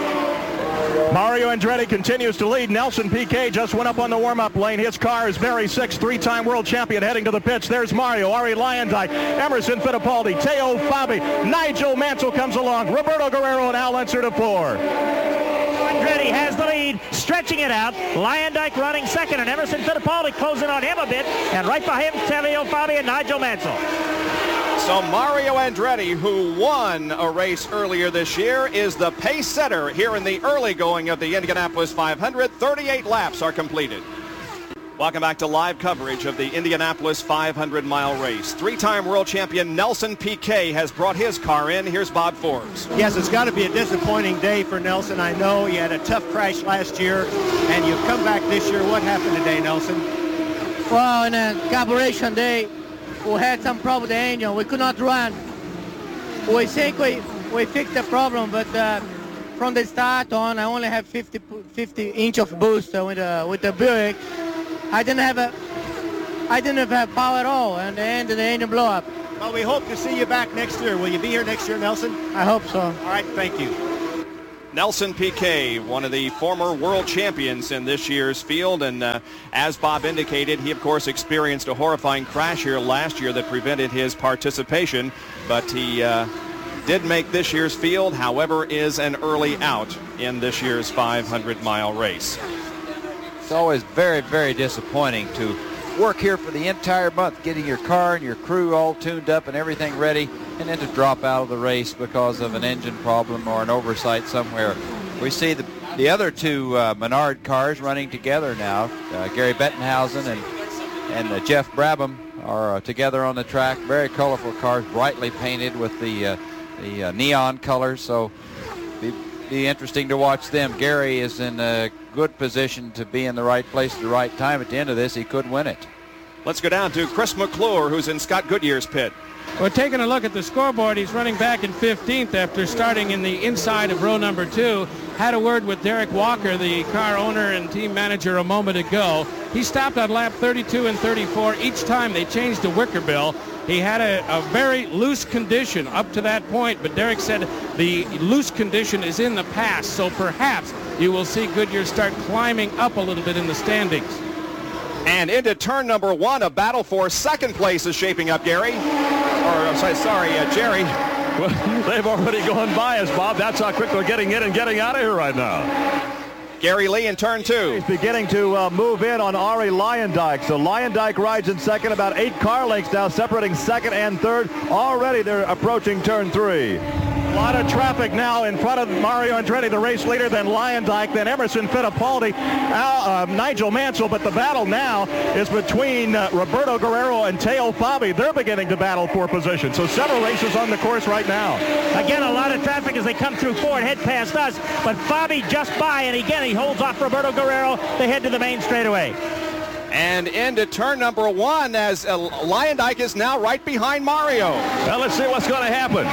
Mario Andretti continues to lead. Nelson Piquet just went up on the warm-up lane. His car is very 6, 3-time world champion heading to the pits. There's Mario, Arie Luyendyk, Emerson Fittipaldi, Teo Fabi, Nigel Mansell comes along, Roberto Guerrero and Al Unser to 4. Andretti has the lead, stretching it out. Leyendyk running second, and Emerson Fittipaldi closing on him a bit. And right behind him, Tevio Fabi and Nigel Mansell. So Mario Andretti, who won a race earlier this year, is the pace setter here in the early going of the Indianapolis 500. 38 laps are completed. Welcome back to live coverage of the Indianapolis 500-mile race. Three-time world champion Nelson Piquet has brought his car in. Here's Bob Forbes. Yes, it's got to be a disappointing day for Nelson. I know you had a tough crash last year, and you've come back this year. What happened today, Nelson? Well, in a carburation day, we had some problem with the engine. We could not run. We think we fixed the problem, but from the start on, I only have 50 inch of boost with the Buick. I didn't have power at all, and the engine blew up. Well, we hope to see you back next year. Will you be here next year, Nelson? I hope so. All right, thank you. Nelson Piquet, one of the former world champions in this year's field, and as Bob indicated, he of course experienced a horrifying crash here last year that prevented his participation, but he did make this year's field, however, is an early out in this year's 500-mile race. It's always very, very disappointing to work here for the entire month, getting your car and your crew all tuned up and everything ready, and then to drop out of the race because of an engine problem or an oversight somewhere. We see the other two Menard cars running together now. Gary Bettenhausen and Jeff Brabham are together on the track. Very colorful cars, brightly painted with the neon colors, so be interesting to watch them. Gary is in a good position to be in the right place at the right time. At the end of this, he could win it. Let's go down to Chris McClure, who's in Scott Goodyear's pit. We're taking a look at the scoreboard. He's running back in 15th after starting in the inside of row number 2. Had a word with Derek Walker, the car owner and team manager, a moment ago. He stopped on lap 32 and 34. Each time they changed to Wickerbill. He had a very loose condition up to that point, but Derek said the loose condition is in the past, so perhaps you will see Goodyear start climbing up a little bit in the standings. And into turn number 1, a battle for second place is shaping up, Gary. Jerry. Well, they've already gone by us, Bob. That's how quick they're getting in and getting out of here right now. Gary Lee in turn 2. He's beginning to move in on Arie Luyendyk. So Luyendyk rides in second, about 8 car lengths now, separating second and third. Already they're approaching turn 3. A lot of traffic now in front of Mario Andretti, the race leader, then Luyendyk, then Emerson Fittipaldi, Nigel Mansell. But the battle now is between Roberto Guerrero and Teo Fabi. They're beginning to battle for position. So several races on the course right now. Again, a lot of traffic as they come through Ford, head past us. But Fabi just by, and again, he holds off Roberto Guerrero. They head to the main straightaway. And into turn number 1 as Luyendyk is now right behind Mario. Well, let's see what's going to happen.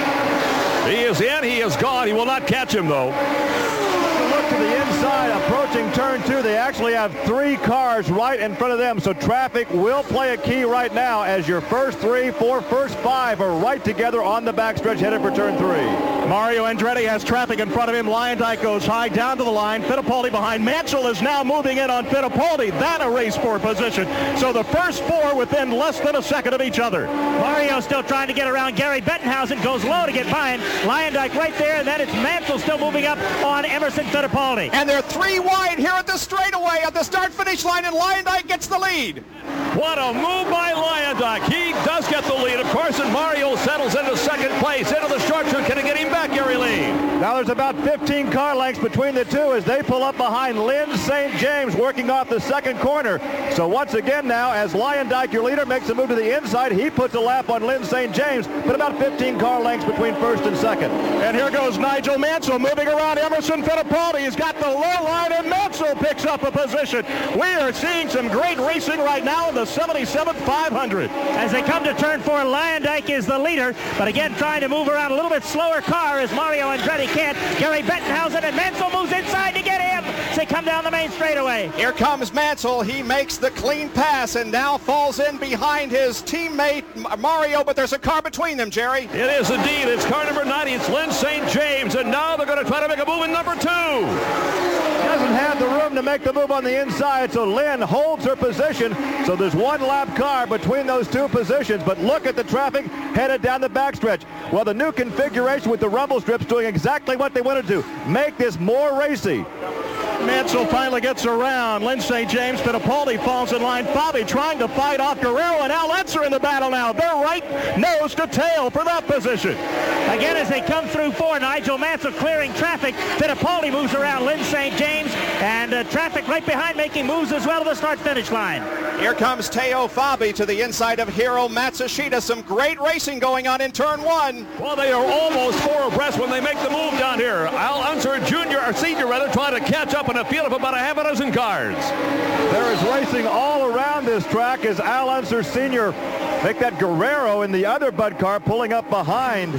He is in, he is gone. He will not catch him, though. Look to the inside, approaching turn 2. They actually have 3 cars right in front of them, so traffic will play a key right now as your first 3, 4, first 5 are right together on the backstretch headed for turn 3. Mario Andretti has traffic in front of him. Luyendyk goes high down to the line. Fittipaldi behind. Mansell is now moving in on Fittipaldi. That a race for position. So the first 4 within less than a second of each other. Mario still trying to get around Gary Bettenhausen. Goes low to get by him. Luyendyk right there, and then it's Mansell still moving up on Emerson Fittipaldi. And they're 3 wide here at the straightaway at the start-finish line, and Luyendyk gets the lead. What a move by Luyendyk. He does get the lead, of course, and Mario settles into second place. Into the short shoot. Can he get him back, Gary Lee? Now there's about 15 car lengths between the two as they pull up behind Lynn St. James working off the second corner. So once again now, as Luyendyk, your leader, makes a move to the inside, he puts a lap on Lynn St. James, but about 15 car lengths between first and second. And here goes Nigel Mansell moving around Emerson Fittipaldi. He's got the low line, and Mansell picks up a position. We are seeing some great racing right now in the 77th 500. As they come to turn 4, Luyendyk is the leader, but again trying to move around a little bit slower car as Mario Andretti can't. Gary Bettenhausen, and Mansell moves inside to get him as they come down the main straightaway. Here comes Mansell. He makes the clean pass and now falls in behind his teammate Mario, but there's a car between them, Jerry. It is indeed. It's car number 90. It's Lynn St. James, and now they're going to try to make a move in number 2. Doesn't have the room to make the move on the inside, so Lynn holds her position. So there's one lap car between those two positions, but look at the traffic headed down the backstretch. Well, the new configuration with the rumble strips doing exactly what they wanted to, make this more racy. Mansell finally gets around. Lynn St. James. Fittipaldi falls in line. Fabi trying to fight off Guerrero, and Al Unser in the battle now. They're right nose to tail for that position. Again, as they come through 4, Nigel Mansell clearing traffic. Fittipaldi moves around Lynn St. James, and traffic right behind making moves as well to the start-finish line. Here comes Teo Fabi to the inside of Hiro Matsushita. Some great racing going on in turn 1. Well, they are almost 4 abreast when they make the move down here. Al Unser Senior trying to catch up in a field of about a half a dozen cars. There is racing all around this track as Al Unser Sr. make that Guerrero in the other Bud car pulling up behind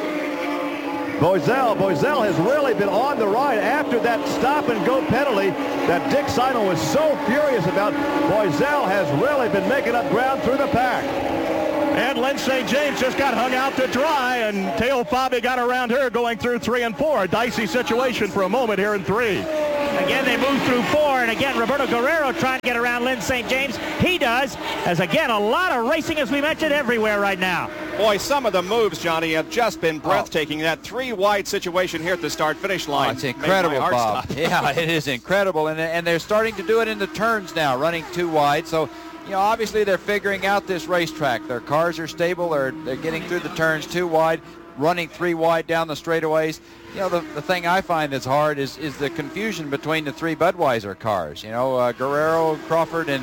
Boiselle. Boiselle has really been on the ride after that stop-and-go penalty that Dick Seidel was so furious about. Boiselle has really been making up ground through the pack. And Lynn St. James just got hung out to dry, and Teo Fabi got around her going through 3 and 4. A dicey situation for a moment here in 3. Again, they move through 4, and again, Roberto Guerrero trying to get around Lynn St. James. He does, as again, a lot of racing, as we mentioned, everywhere right now. Boy, some of the moves, Johnny, have just been breathtaking. That 3-wide situation here at the start-finish line. Oh, it's incredible, Bob. Yeah, it is incredible, and they're starting to do it in the turns now, running 2 wide. So, you know, obviously they're figuring out this racetrack. Their cars are stable. They're getting through the turns 2 wide, running 3 wide down the straightaways. You know, the thing I find that's hard is the confusion between the 3 Budweiser cars. You know, Guerrero, Crawford, and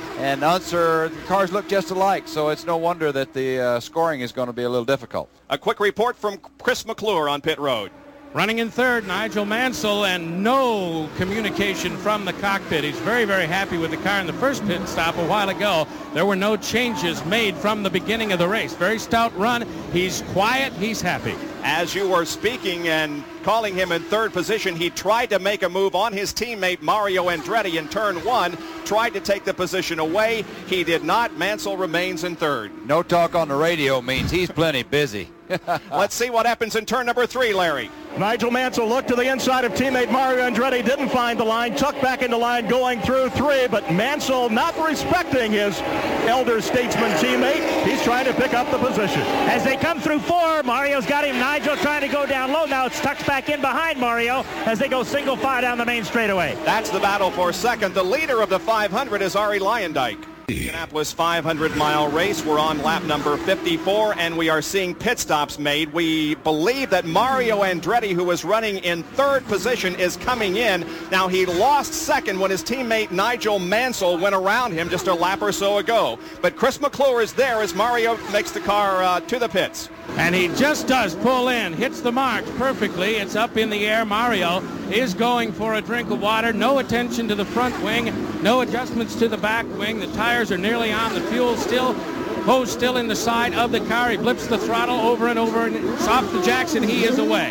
Unser, the cars look just alike, so it's no wonder that the scoring is going to be a little difficult. A quick report from Chris McClure on pit road. Running in 3rd, Nigel Mansell, and no communication from the cockpit. He's very, very happy with the car in the first pit stop a while ago. There were no changes made from the beginning of the race. Very stout run. He's quiet. He's happy. As you were speaking and calling him in 3rd position, he tried to make a move on his teammate Mario Andretti in turn 1, tried to take the position away. He did not. Mansell remains in 3rd. No talk on the radio means he's plenty busy. Let's see what happens in turn number 3, Larry. Nigel Mansell looked to the inside of teammate Mario Andretti, didn't find the line, tucked back into line going through 3, but Mansell not respecting his elder statesman teammate. He's trying to pick up the position. As they come through 4, Mario's got him. Nigel trying to go down low. Now it's tucked back in behind Mario as they go single file down the main straightaway. That's the battle for 2nd. The leader of the 500 is Arie Luyendyk. Indianapolis 500-mile race. We're on lap number 54, and we are seeing pit stops made. We believe that Mario Andretti, who was running in 3rd position, is coming in. Now, he lost 2nd when his teammate Nigel Mansell went around him just a lap or so ago. But Chris McClure is there as Mario makes the car to the pits. And he just does pull in, hits the mark perfectly. It's up in the air. Mario is going for a drink of water. No attention to the front wing. No adjustments to the back wing. The tires are nearly on. The fuel still, hose still in the side of the car. He blips the throttle over and over, and it's off the jacks, and he is away.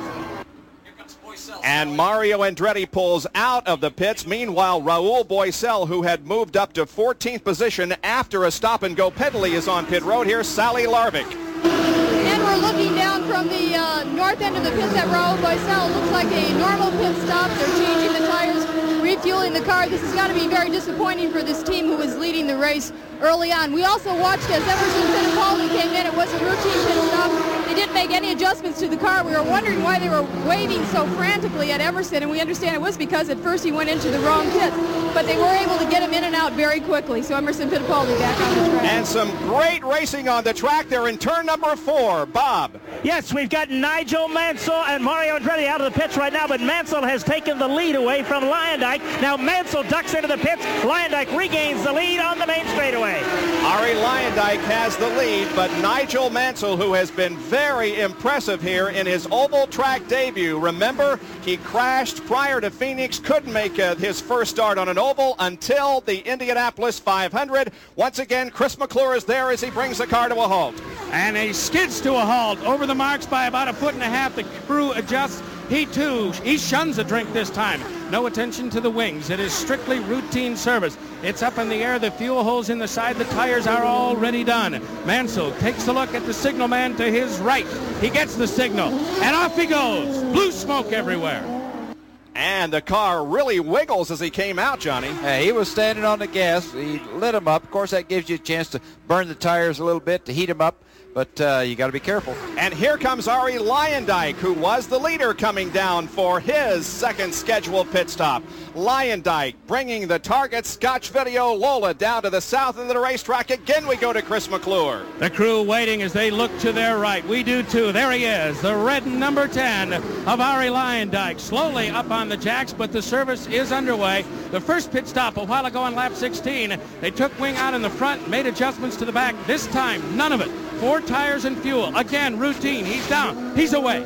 And Mario Andretti pulls out of the pits. Meanwhile, Raul Boiselle, who had moved up to 14th position after a stop-and-go penalty, is on pit road. Here's Sally Larvik. And we're looking down from the north end of the pits at Raul Boiselle. Looks like a normal pit stop. They're changing the tires, refueling the car. This has got to be very disappointing for this team who was leading the race early on. We also watched as Emerson Fittipaldi came in. It was a routine pit stop. They didn't make any adjustments to the car. We were wondering why they were waving so frantically at Emerson, and we understand it was because at first he went into the wrong pit. But they were able to get him in and out very quickly. So Emerson Fittipaldi back on the track. And some great racing on the track. They're in turn number 4. Bob. Yes, we've got Nigel Mansell and Mario Andretti out of the pits right now, but Mansell has taken the lead away from Luyendyk. Now Mansell ducks into the pits. Luyendyk regains the lead on the main straightaway. Arie Luyendyk has the lead, but Nigel Mansell, who has been very impressive here in his oval track debut. Remember, he crashed prior to Phoenix, couldn't make his first start on an oval until the Indianapolis 500. Once again, Chris McClure is there as he brings the car to a halt. And he skids to a halt over the marks by about 1.5 foot. The crew adjusts. He shuns a drink this time. No attention to the wings. It is strictly routine service. It's up in the air. The fuel holes in the side. The tires are already done. Mansell takes a look at the signal man to his right. He gets the signal, and off he goes. Blue smoke everywhere. And the car really wiggles as he came out, Johnny. Yeah, he was standing on the gas. He lit him up. Of course, that gives you a chance to burn the tires a little bit, to heat them up. But you got to be careful. And here comes Arie Luyendyk, who was the leader coming down for his second scheduled pit stop. Luyendyk bringing the Target Scotch Video Lola down to the south end of the racetrack. Again, we go to Chris McClure. The crew waiting as they look to their right. We do too. There he is, the red number 10 of Arie Luyendyk, slowly up on the jacks, but the service is underway. The first pit stop a while ago on lap 16. They took wing out in the front, made adjustments to the back. This time, none of it. 4 tires and fuel. Again, routine. He's down. He's away.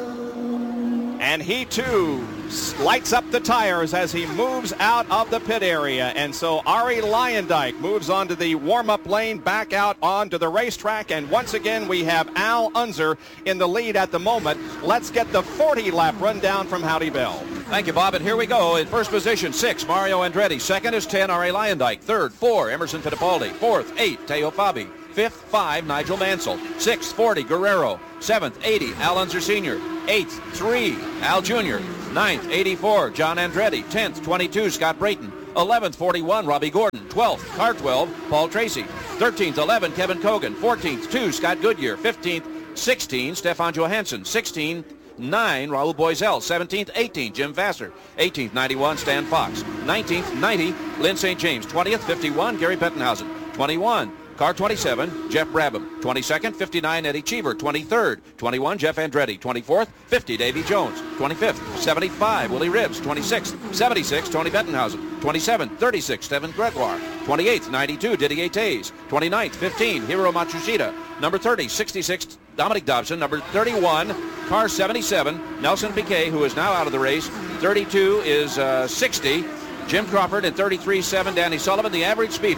And he, too, lights up the tires as he moves out of the pit area. And so Arie Luyendyk moves onto the warm-up lane, back out onto the racetrack. And once again, we have Al Unser in the lead at the moment. Let's get the 40-lap rundown from Howdy Bell. Thank you, Bob. And here we go. In first position, 6, Mario Andretti. Second is 10, Arie Luyendyk. Third, 4, Emerson Fittipaldi. Fourth, 8, Teo Fabi. Fifth, 5, Nigel Mansell. 6th, 40, Guerrero. 7th, 80, Al Unser Sr. 8th, 3, Al Jr. 9th, 84, John Andretti. 10th, 22, Scott Brayton. 11th, 41, Robbie Gordon. 12th, car 12, Paul Tracy. 13th, 11, Kevin Cogan. 14th, 2, Scott Goodyear. 15th, 16, Stefan Johansson. 16th, 9, Raul Boisel. 17th, 18, Jim Vassar. 18th, 91, Stan Fox. 19th, 90, Lynn St. James. 20th, 51, Gary Bettenhausen. 21, car 27, Jeff Brabham. 22nd, 59, Eddie Cheever. 23rd, 21, Jeff Andretti. 24th, 50, Davy Jones. 25th, 75, Willie Ribbs. 26th, 76, Tony Bettenhausen. 27th, 36, Stephen Gregoire. 28th, 92, Didier Tays. 29th, 15, Hiro Matsushita. Number 30, 66, Dominic Dobson. Number 31, car 77, Nelson Piquet, who is now out of the race. 32 is 60, Jim Crawford. And 33.7, Danny Sullivan. The average speed,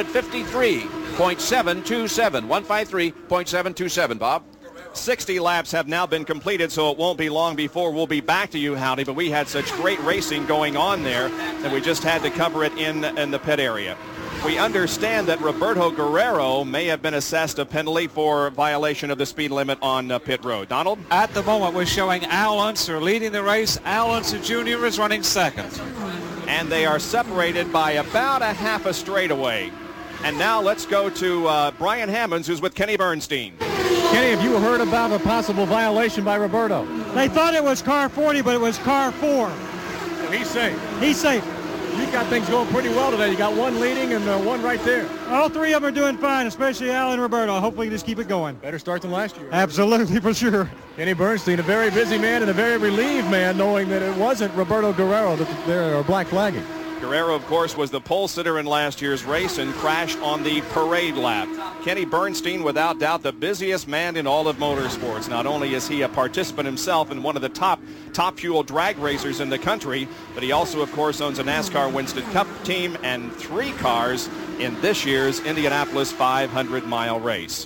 153.727. 153.727, Bob. 60 laps have now been completed, so it won't be long before we'll be back to you, Howdy. But we had such great racing going on there that we just had to cover it in the pit area. We understand that Roberto Guerrero may have been assessed a penalty for violation of the speed limit on pit road. Donald? At the moment, we're showing Al Unser leading the race. Al Unser Jr. is running second. And they are separated by about a half a straightaway. And now let's go to Brian Hammonds, who's with Kenny Bernstein. Kenny, have you heard about a possible violation by Roberto? They thought it was car 40, but it was car 4. So he's safe. He's safe. You've got things going pretty well today. You got one leading and one right there. All three of them are doing fine, especially Al and Roberto. Hopefully just keep it going. Better start than last year. Absolutely, for sure. Kenny Bernstein, a very busy man and a very relieved man, knowing that it wasn't Roberto Guerrero that they are black flagging. Guerrero, of course, was the pole sitter in last year's race and crashed on the parade lap. Kenny Bernstein, without doubt, the busiest man in all of motorsports. Not only is he a participant himself and one of the top fuel drag racers in the country, but he also, of course, owns a NASCAR Winston Cup team and 3 cars in this year's Indianapolis 500-mile race.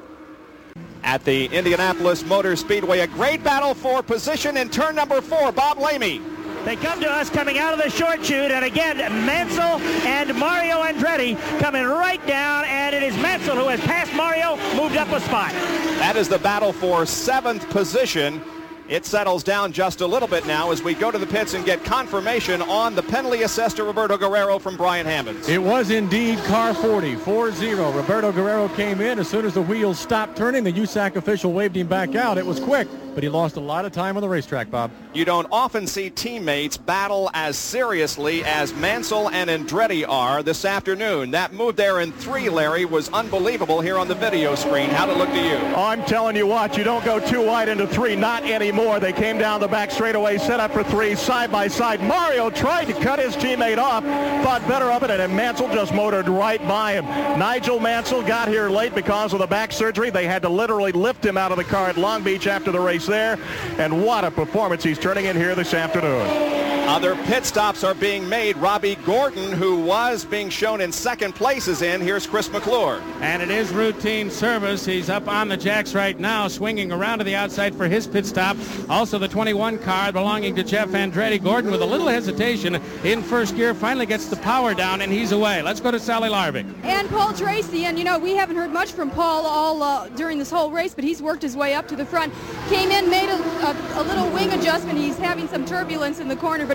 At the Indianapolis Motor Speedway, a great battle for position in turn number 4. Bob Lamey. They come to us coming out of the short chute, and again, Mansell and Mario Andretti coming right down, and it is Mansell who has passed Mario, moved up a spot. That is the battle for 7th position. It settles down just a little bit now as we go to the pits and get confirmation on the penalty assessed to Roberto Guerrero from Brian Hammonds. It was indeed car 40, 4-0. Roberto Guerrero came in. As soon as the wheels stopped turning, the USAC official waved him back out. It was quick, but he lost a lot of time on the racetrack, Bob. You don't often see teammates battle as seriously as Mansell and Andretti are this afternoon. That move there in 3, Larry, was unbelievable here on the video screen. How'd it look to you? Oh, I'm telling you what, you don't go too wide into 3, not anymore. They came down the back straightaway, set up for 3, side by side. Mario tried to cut his teammate off, thought better of it, and Mansell just motored right by him. Nigel Mansell got here late because of the back surgery. They had to literally lift him out of the car at Long Beach after the race there, and what a performance he's turning in here this afternoon. Other pit stops are being made. Robbie Gordon, who was being shown in 2nd place, is in. Here's Chris McClure. And it is routine service. He's up on the jacks right now, swinging around to the outside for his pit stop. Also the 21 car belonging to Jeff Andretti. Gordon with a little hesitation in first gear, finally gets the power down, and he's away. Let's go to Sally Larvik. And Paul Tracy, and we haven't heard much from Paul all during this whole race, but he's worked his way up to the front. Came in, made a little wing adjustment. He's having some turbulence in the corner, but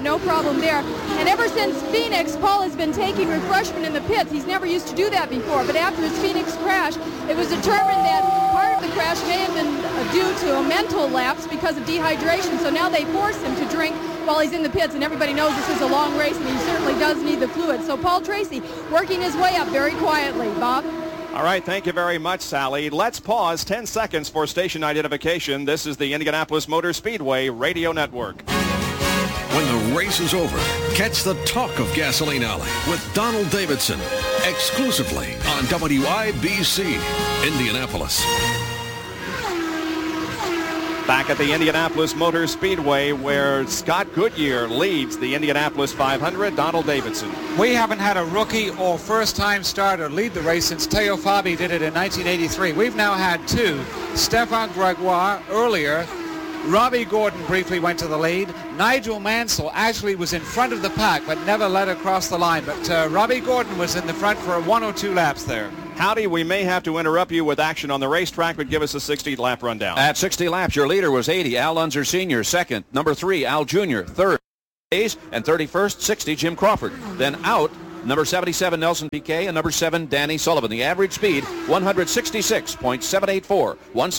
but no problem there. And ever since Phoenix, Paul has been taking refreshment in the pits. He's never used to do that before, but after his Phoenix crash, it was determined that part of the crash may have been due to a mental lapse because of dehydration, so now they force him to drink while he's in the pits, and everybody knows this is a long race, and he certainly does need the fluid. So Paul Tracy working his way up very quietly. Bob? All right, thank you very much, Sally. Let's pause 10 seconds for station identification. This is the Indianapolis Motor Speedway Radio Network. When the race is over, catch the Talk of Gasoline Alley with Donald Davidson, exclusively on WIBC, Indianapolis. Back at the Indianapolis Motor Speedway, where Scott Goodyear leads the Indianapolis 500, Donald Davidson. We haven't had a rookie or first-time starter lead the race since Teo Fabi did it in 1983. We've now had two. Stefan Gregoire earlier. Robbie Gordon briefly went to the lead. Nigel Mansell actually was in front of the pack but never led across the line. But Robbie Gordon was in the front for 1 or 2 laps there. Howdy, we may have to interrupt you with action on the racetrack, but give us a 60-lap rundown. At 60 laps, your leader was 80, Al Unser Sr. Second, number 3, Al Jr. Third, and 31st, 60, Jim Crawford. Then out, number 77, Nelson Piquet, and number 7, Danny Sullivan. The average speed, 166.784.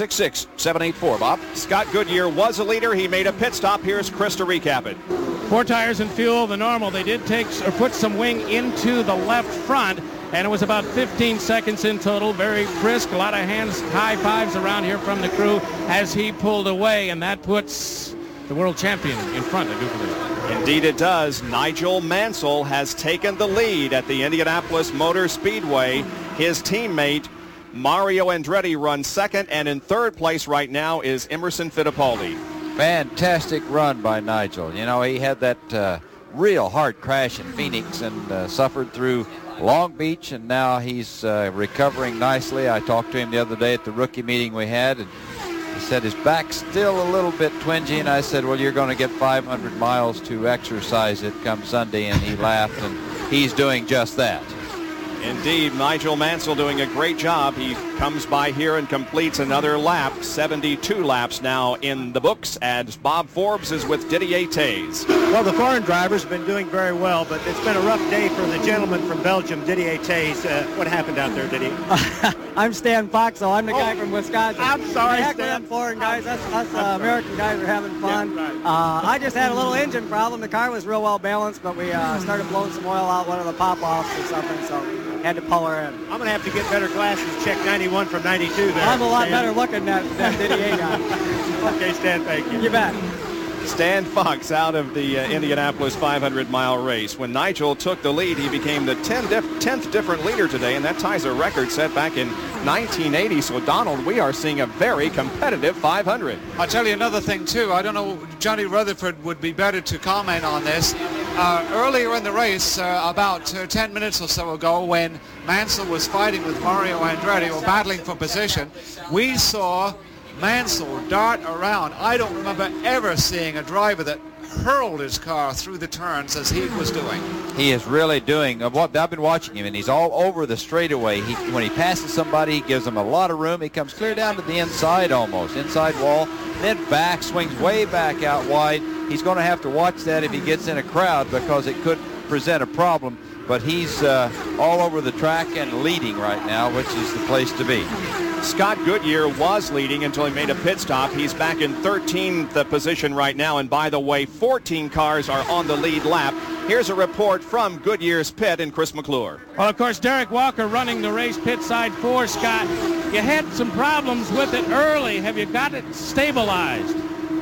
166.784. Bob? Scott Goodyear was a leader. He made a pit stop. Here's Chris to recap it. 4 tires and fuel, the normal. They did take or put some wing into the left front, and it was about 15 seconds in total. Very brisk. A lot of hands, high fives around here from the crew as he pulled away, and that puts the world champion in front, I do believe. Indeed it does. Nigel Mansell has taken the lead at the Indianapolis Motor Speedway. His teammate Mario Andretti runs second, and in third place right now is Emerson Fittipaldi. Fantastic run by Nigel. You know, he had that real hard crash in Phoenix and suffered through Long Beach, and now he's recovering nicely. I talked to him the other day at the rookie meeting we had, and he said his back's still a little bit twingy, and I said, well, you're going to get 500 miles to exercise it come Sunday, and he laughed, and he's doing just that. Indeed, Nigel Mansell doing a great job. He comes by here and completes another lap. 72 laps now in the books, as Bob Forbes is with Didier Taze. Well, the foreign drivers have been doing very well, but it's been a rough day for the gentleman from Belgium, Didier Taze. What happened out there, Didier? I'm Stan Foxo. I'm the guy from Wisconsin. I'm sorry, Heck, Stan. Foreign guys. Us American guys are having fun. Yeah, right. I just had a little engine problem. The car was real well balanced, but we started blowing some oil out one of the pop-offs or something, so had to pull her in. I'm going to have to get better glasses, check 91 from 92 there. I'm a lot Stan. better looking than Didier guy. Okay, Stan, thank you. You bet. Stan Fox out of the Indianapolis 500-mile race. When Nigel took the lead, he became the 10th different leader today, and that ties a record set back in 1980. So, Donald, we are seeing a very competitive 500. I'll tell you another thing, too. I don't know, Johnny Rutherford would be better to comment on this. Earlier in the race, about 10 minutes or so ago, when Mansell was fighting with Mario Andretti, or battling for position, we saw Mansell dart around. I don't remember ever seeing a driver that hurled his car through the turns as he was doing. He is really doing what I've been watching him, and he's all over the straightaway. When he passes somebody, he gives them a lot of room. He comes clear down to the inside almost, inside wall, then back, swings way back out wide. He's going to have to watch that if he gets in a crowd because it could present a problem. But he's all over the track and leading right now, which is the place to be. Scott Goodyear was leading until he made a pit stop. He's back in 13th position right now. And by the way, 14 cars are on the lead lap. Here's a report from Goodyear's pit and Chris McClure. Well, of course, Derek Walker running the race pit side 4, Scott. You had some problems with it early. Have you got it stabilized?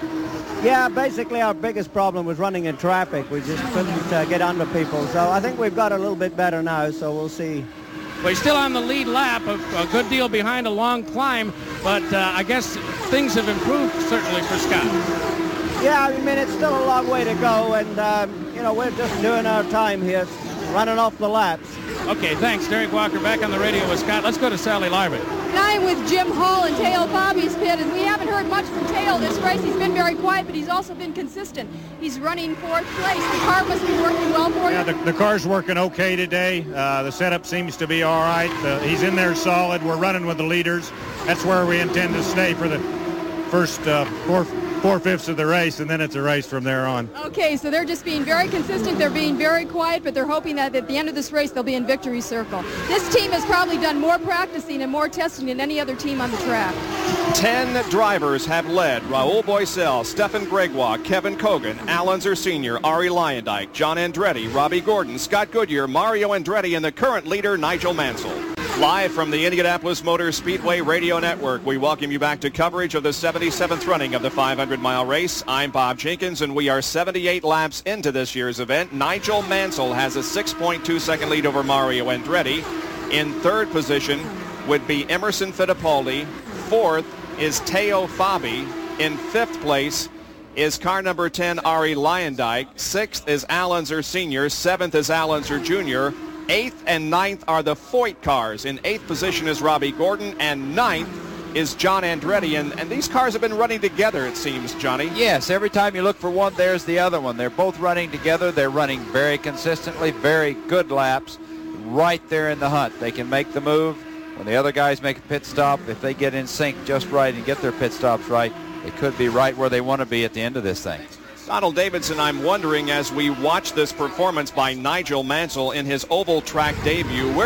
Yeah, basically our biggest problem was running in traffic. We just couldn't get under people. So I think we've got a little bit better now, so we'll see. Well, he's still on the lead lap, a good deal behind a long climb, but I guess things have improved certainly for Scott. Yeah, I mean, it's still a long way to go, and, you know, we're just doing our time here, running off the laps. Okay, thanks. Derek Walker back on the radio with Scott. Let's go to Sally Larvin. I'm with Jim Hall and Teo Fabi's pit, and we haven't heard much from Teo this race. He's been very quiet, but he's also been consistent. He's running 4th place. The car must be working well for you. Yeah, the car's working okay today. The setup seems to be all right. He's in there solid. We're running with the leaders. That's where we intend to stay for the first four-fifths of the race, and then it's a race from there on. Okay, so they're just being very consistent. They're being very quiet, but they're hoping that at the end of this race, they'll be in victory circle. This team has probably done more practicing and more testing than any other team on the track. 10 drivers have led: Raul Boesel, Stefan Gregoire, Kevin Kogan, Al Unser Sr., Arie Luyendyk, John Andretti, Robbie Gordon, Scott Goodyear, Mario Andretti, and the current leader, Nigel Mansell. Live from the Indianapolis Motor Speedway Radio Network, we welcome you back to coverage of the 77th running of the 500-mile race. I'm Bob Jenkins, and we are 78 laps into this year's event. Nigel Mansell has a 6.2-second lead over Mario Andretti. In third position would be Emerson Fittipaldi. Fourth is Teo Fabi. In fifth place is car number 10, Arie Luyendyk. Sixth is Al Unser Sr. Seventh is Al Unser Jr. Eighth and ninth are the Foyt cars. In eighth position is Robbie Gordon, and ninth is John Andretti. And these cars have been running together, it seems, Johnny. Yes, every time you look for one, there's the other one. They're both running together. They're running very consistently, very good laps, right there in the hunt. They can make the move. When the other guys make a pit stop, if they get in sync just right and get their pit stops right, they could be right where they want to be at the end of this thing. Donald Davidson, I'm wondering, as we watch this performance by Nigel Mansell in his oval track debut, where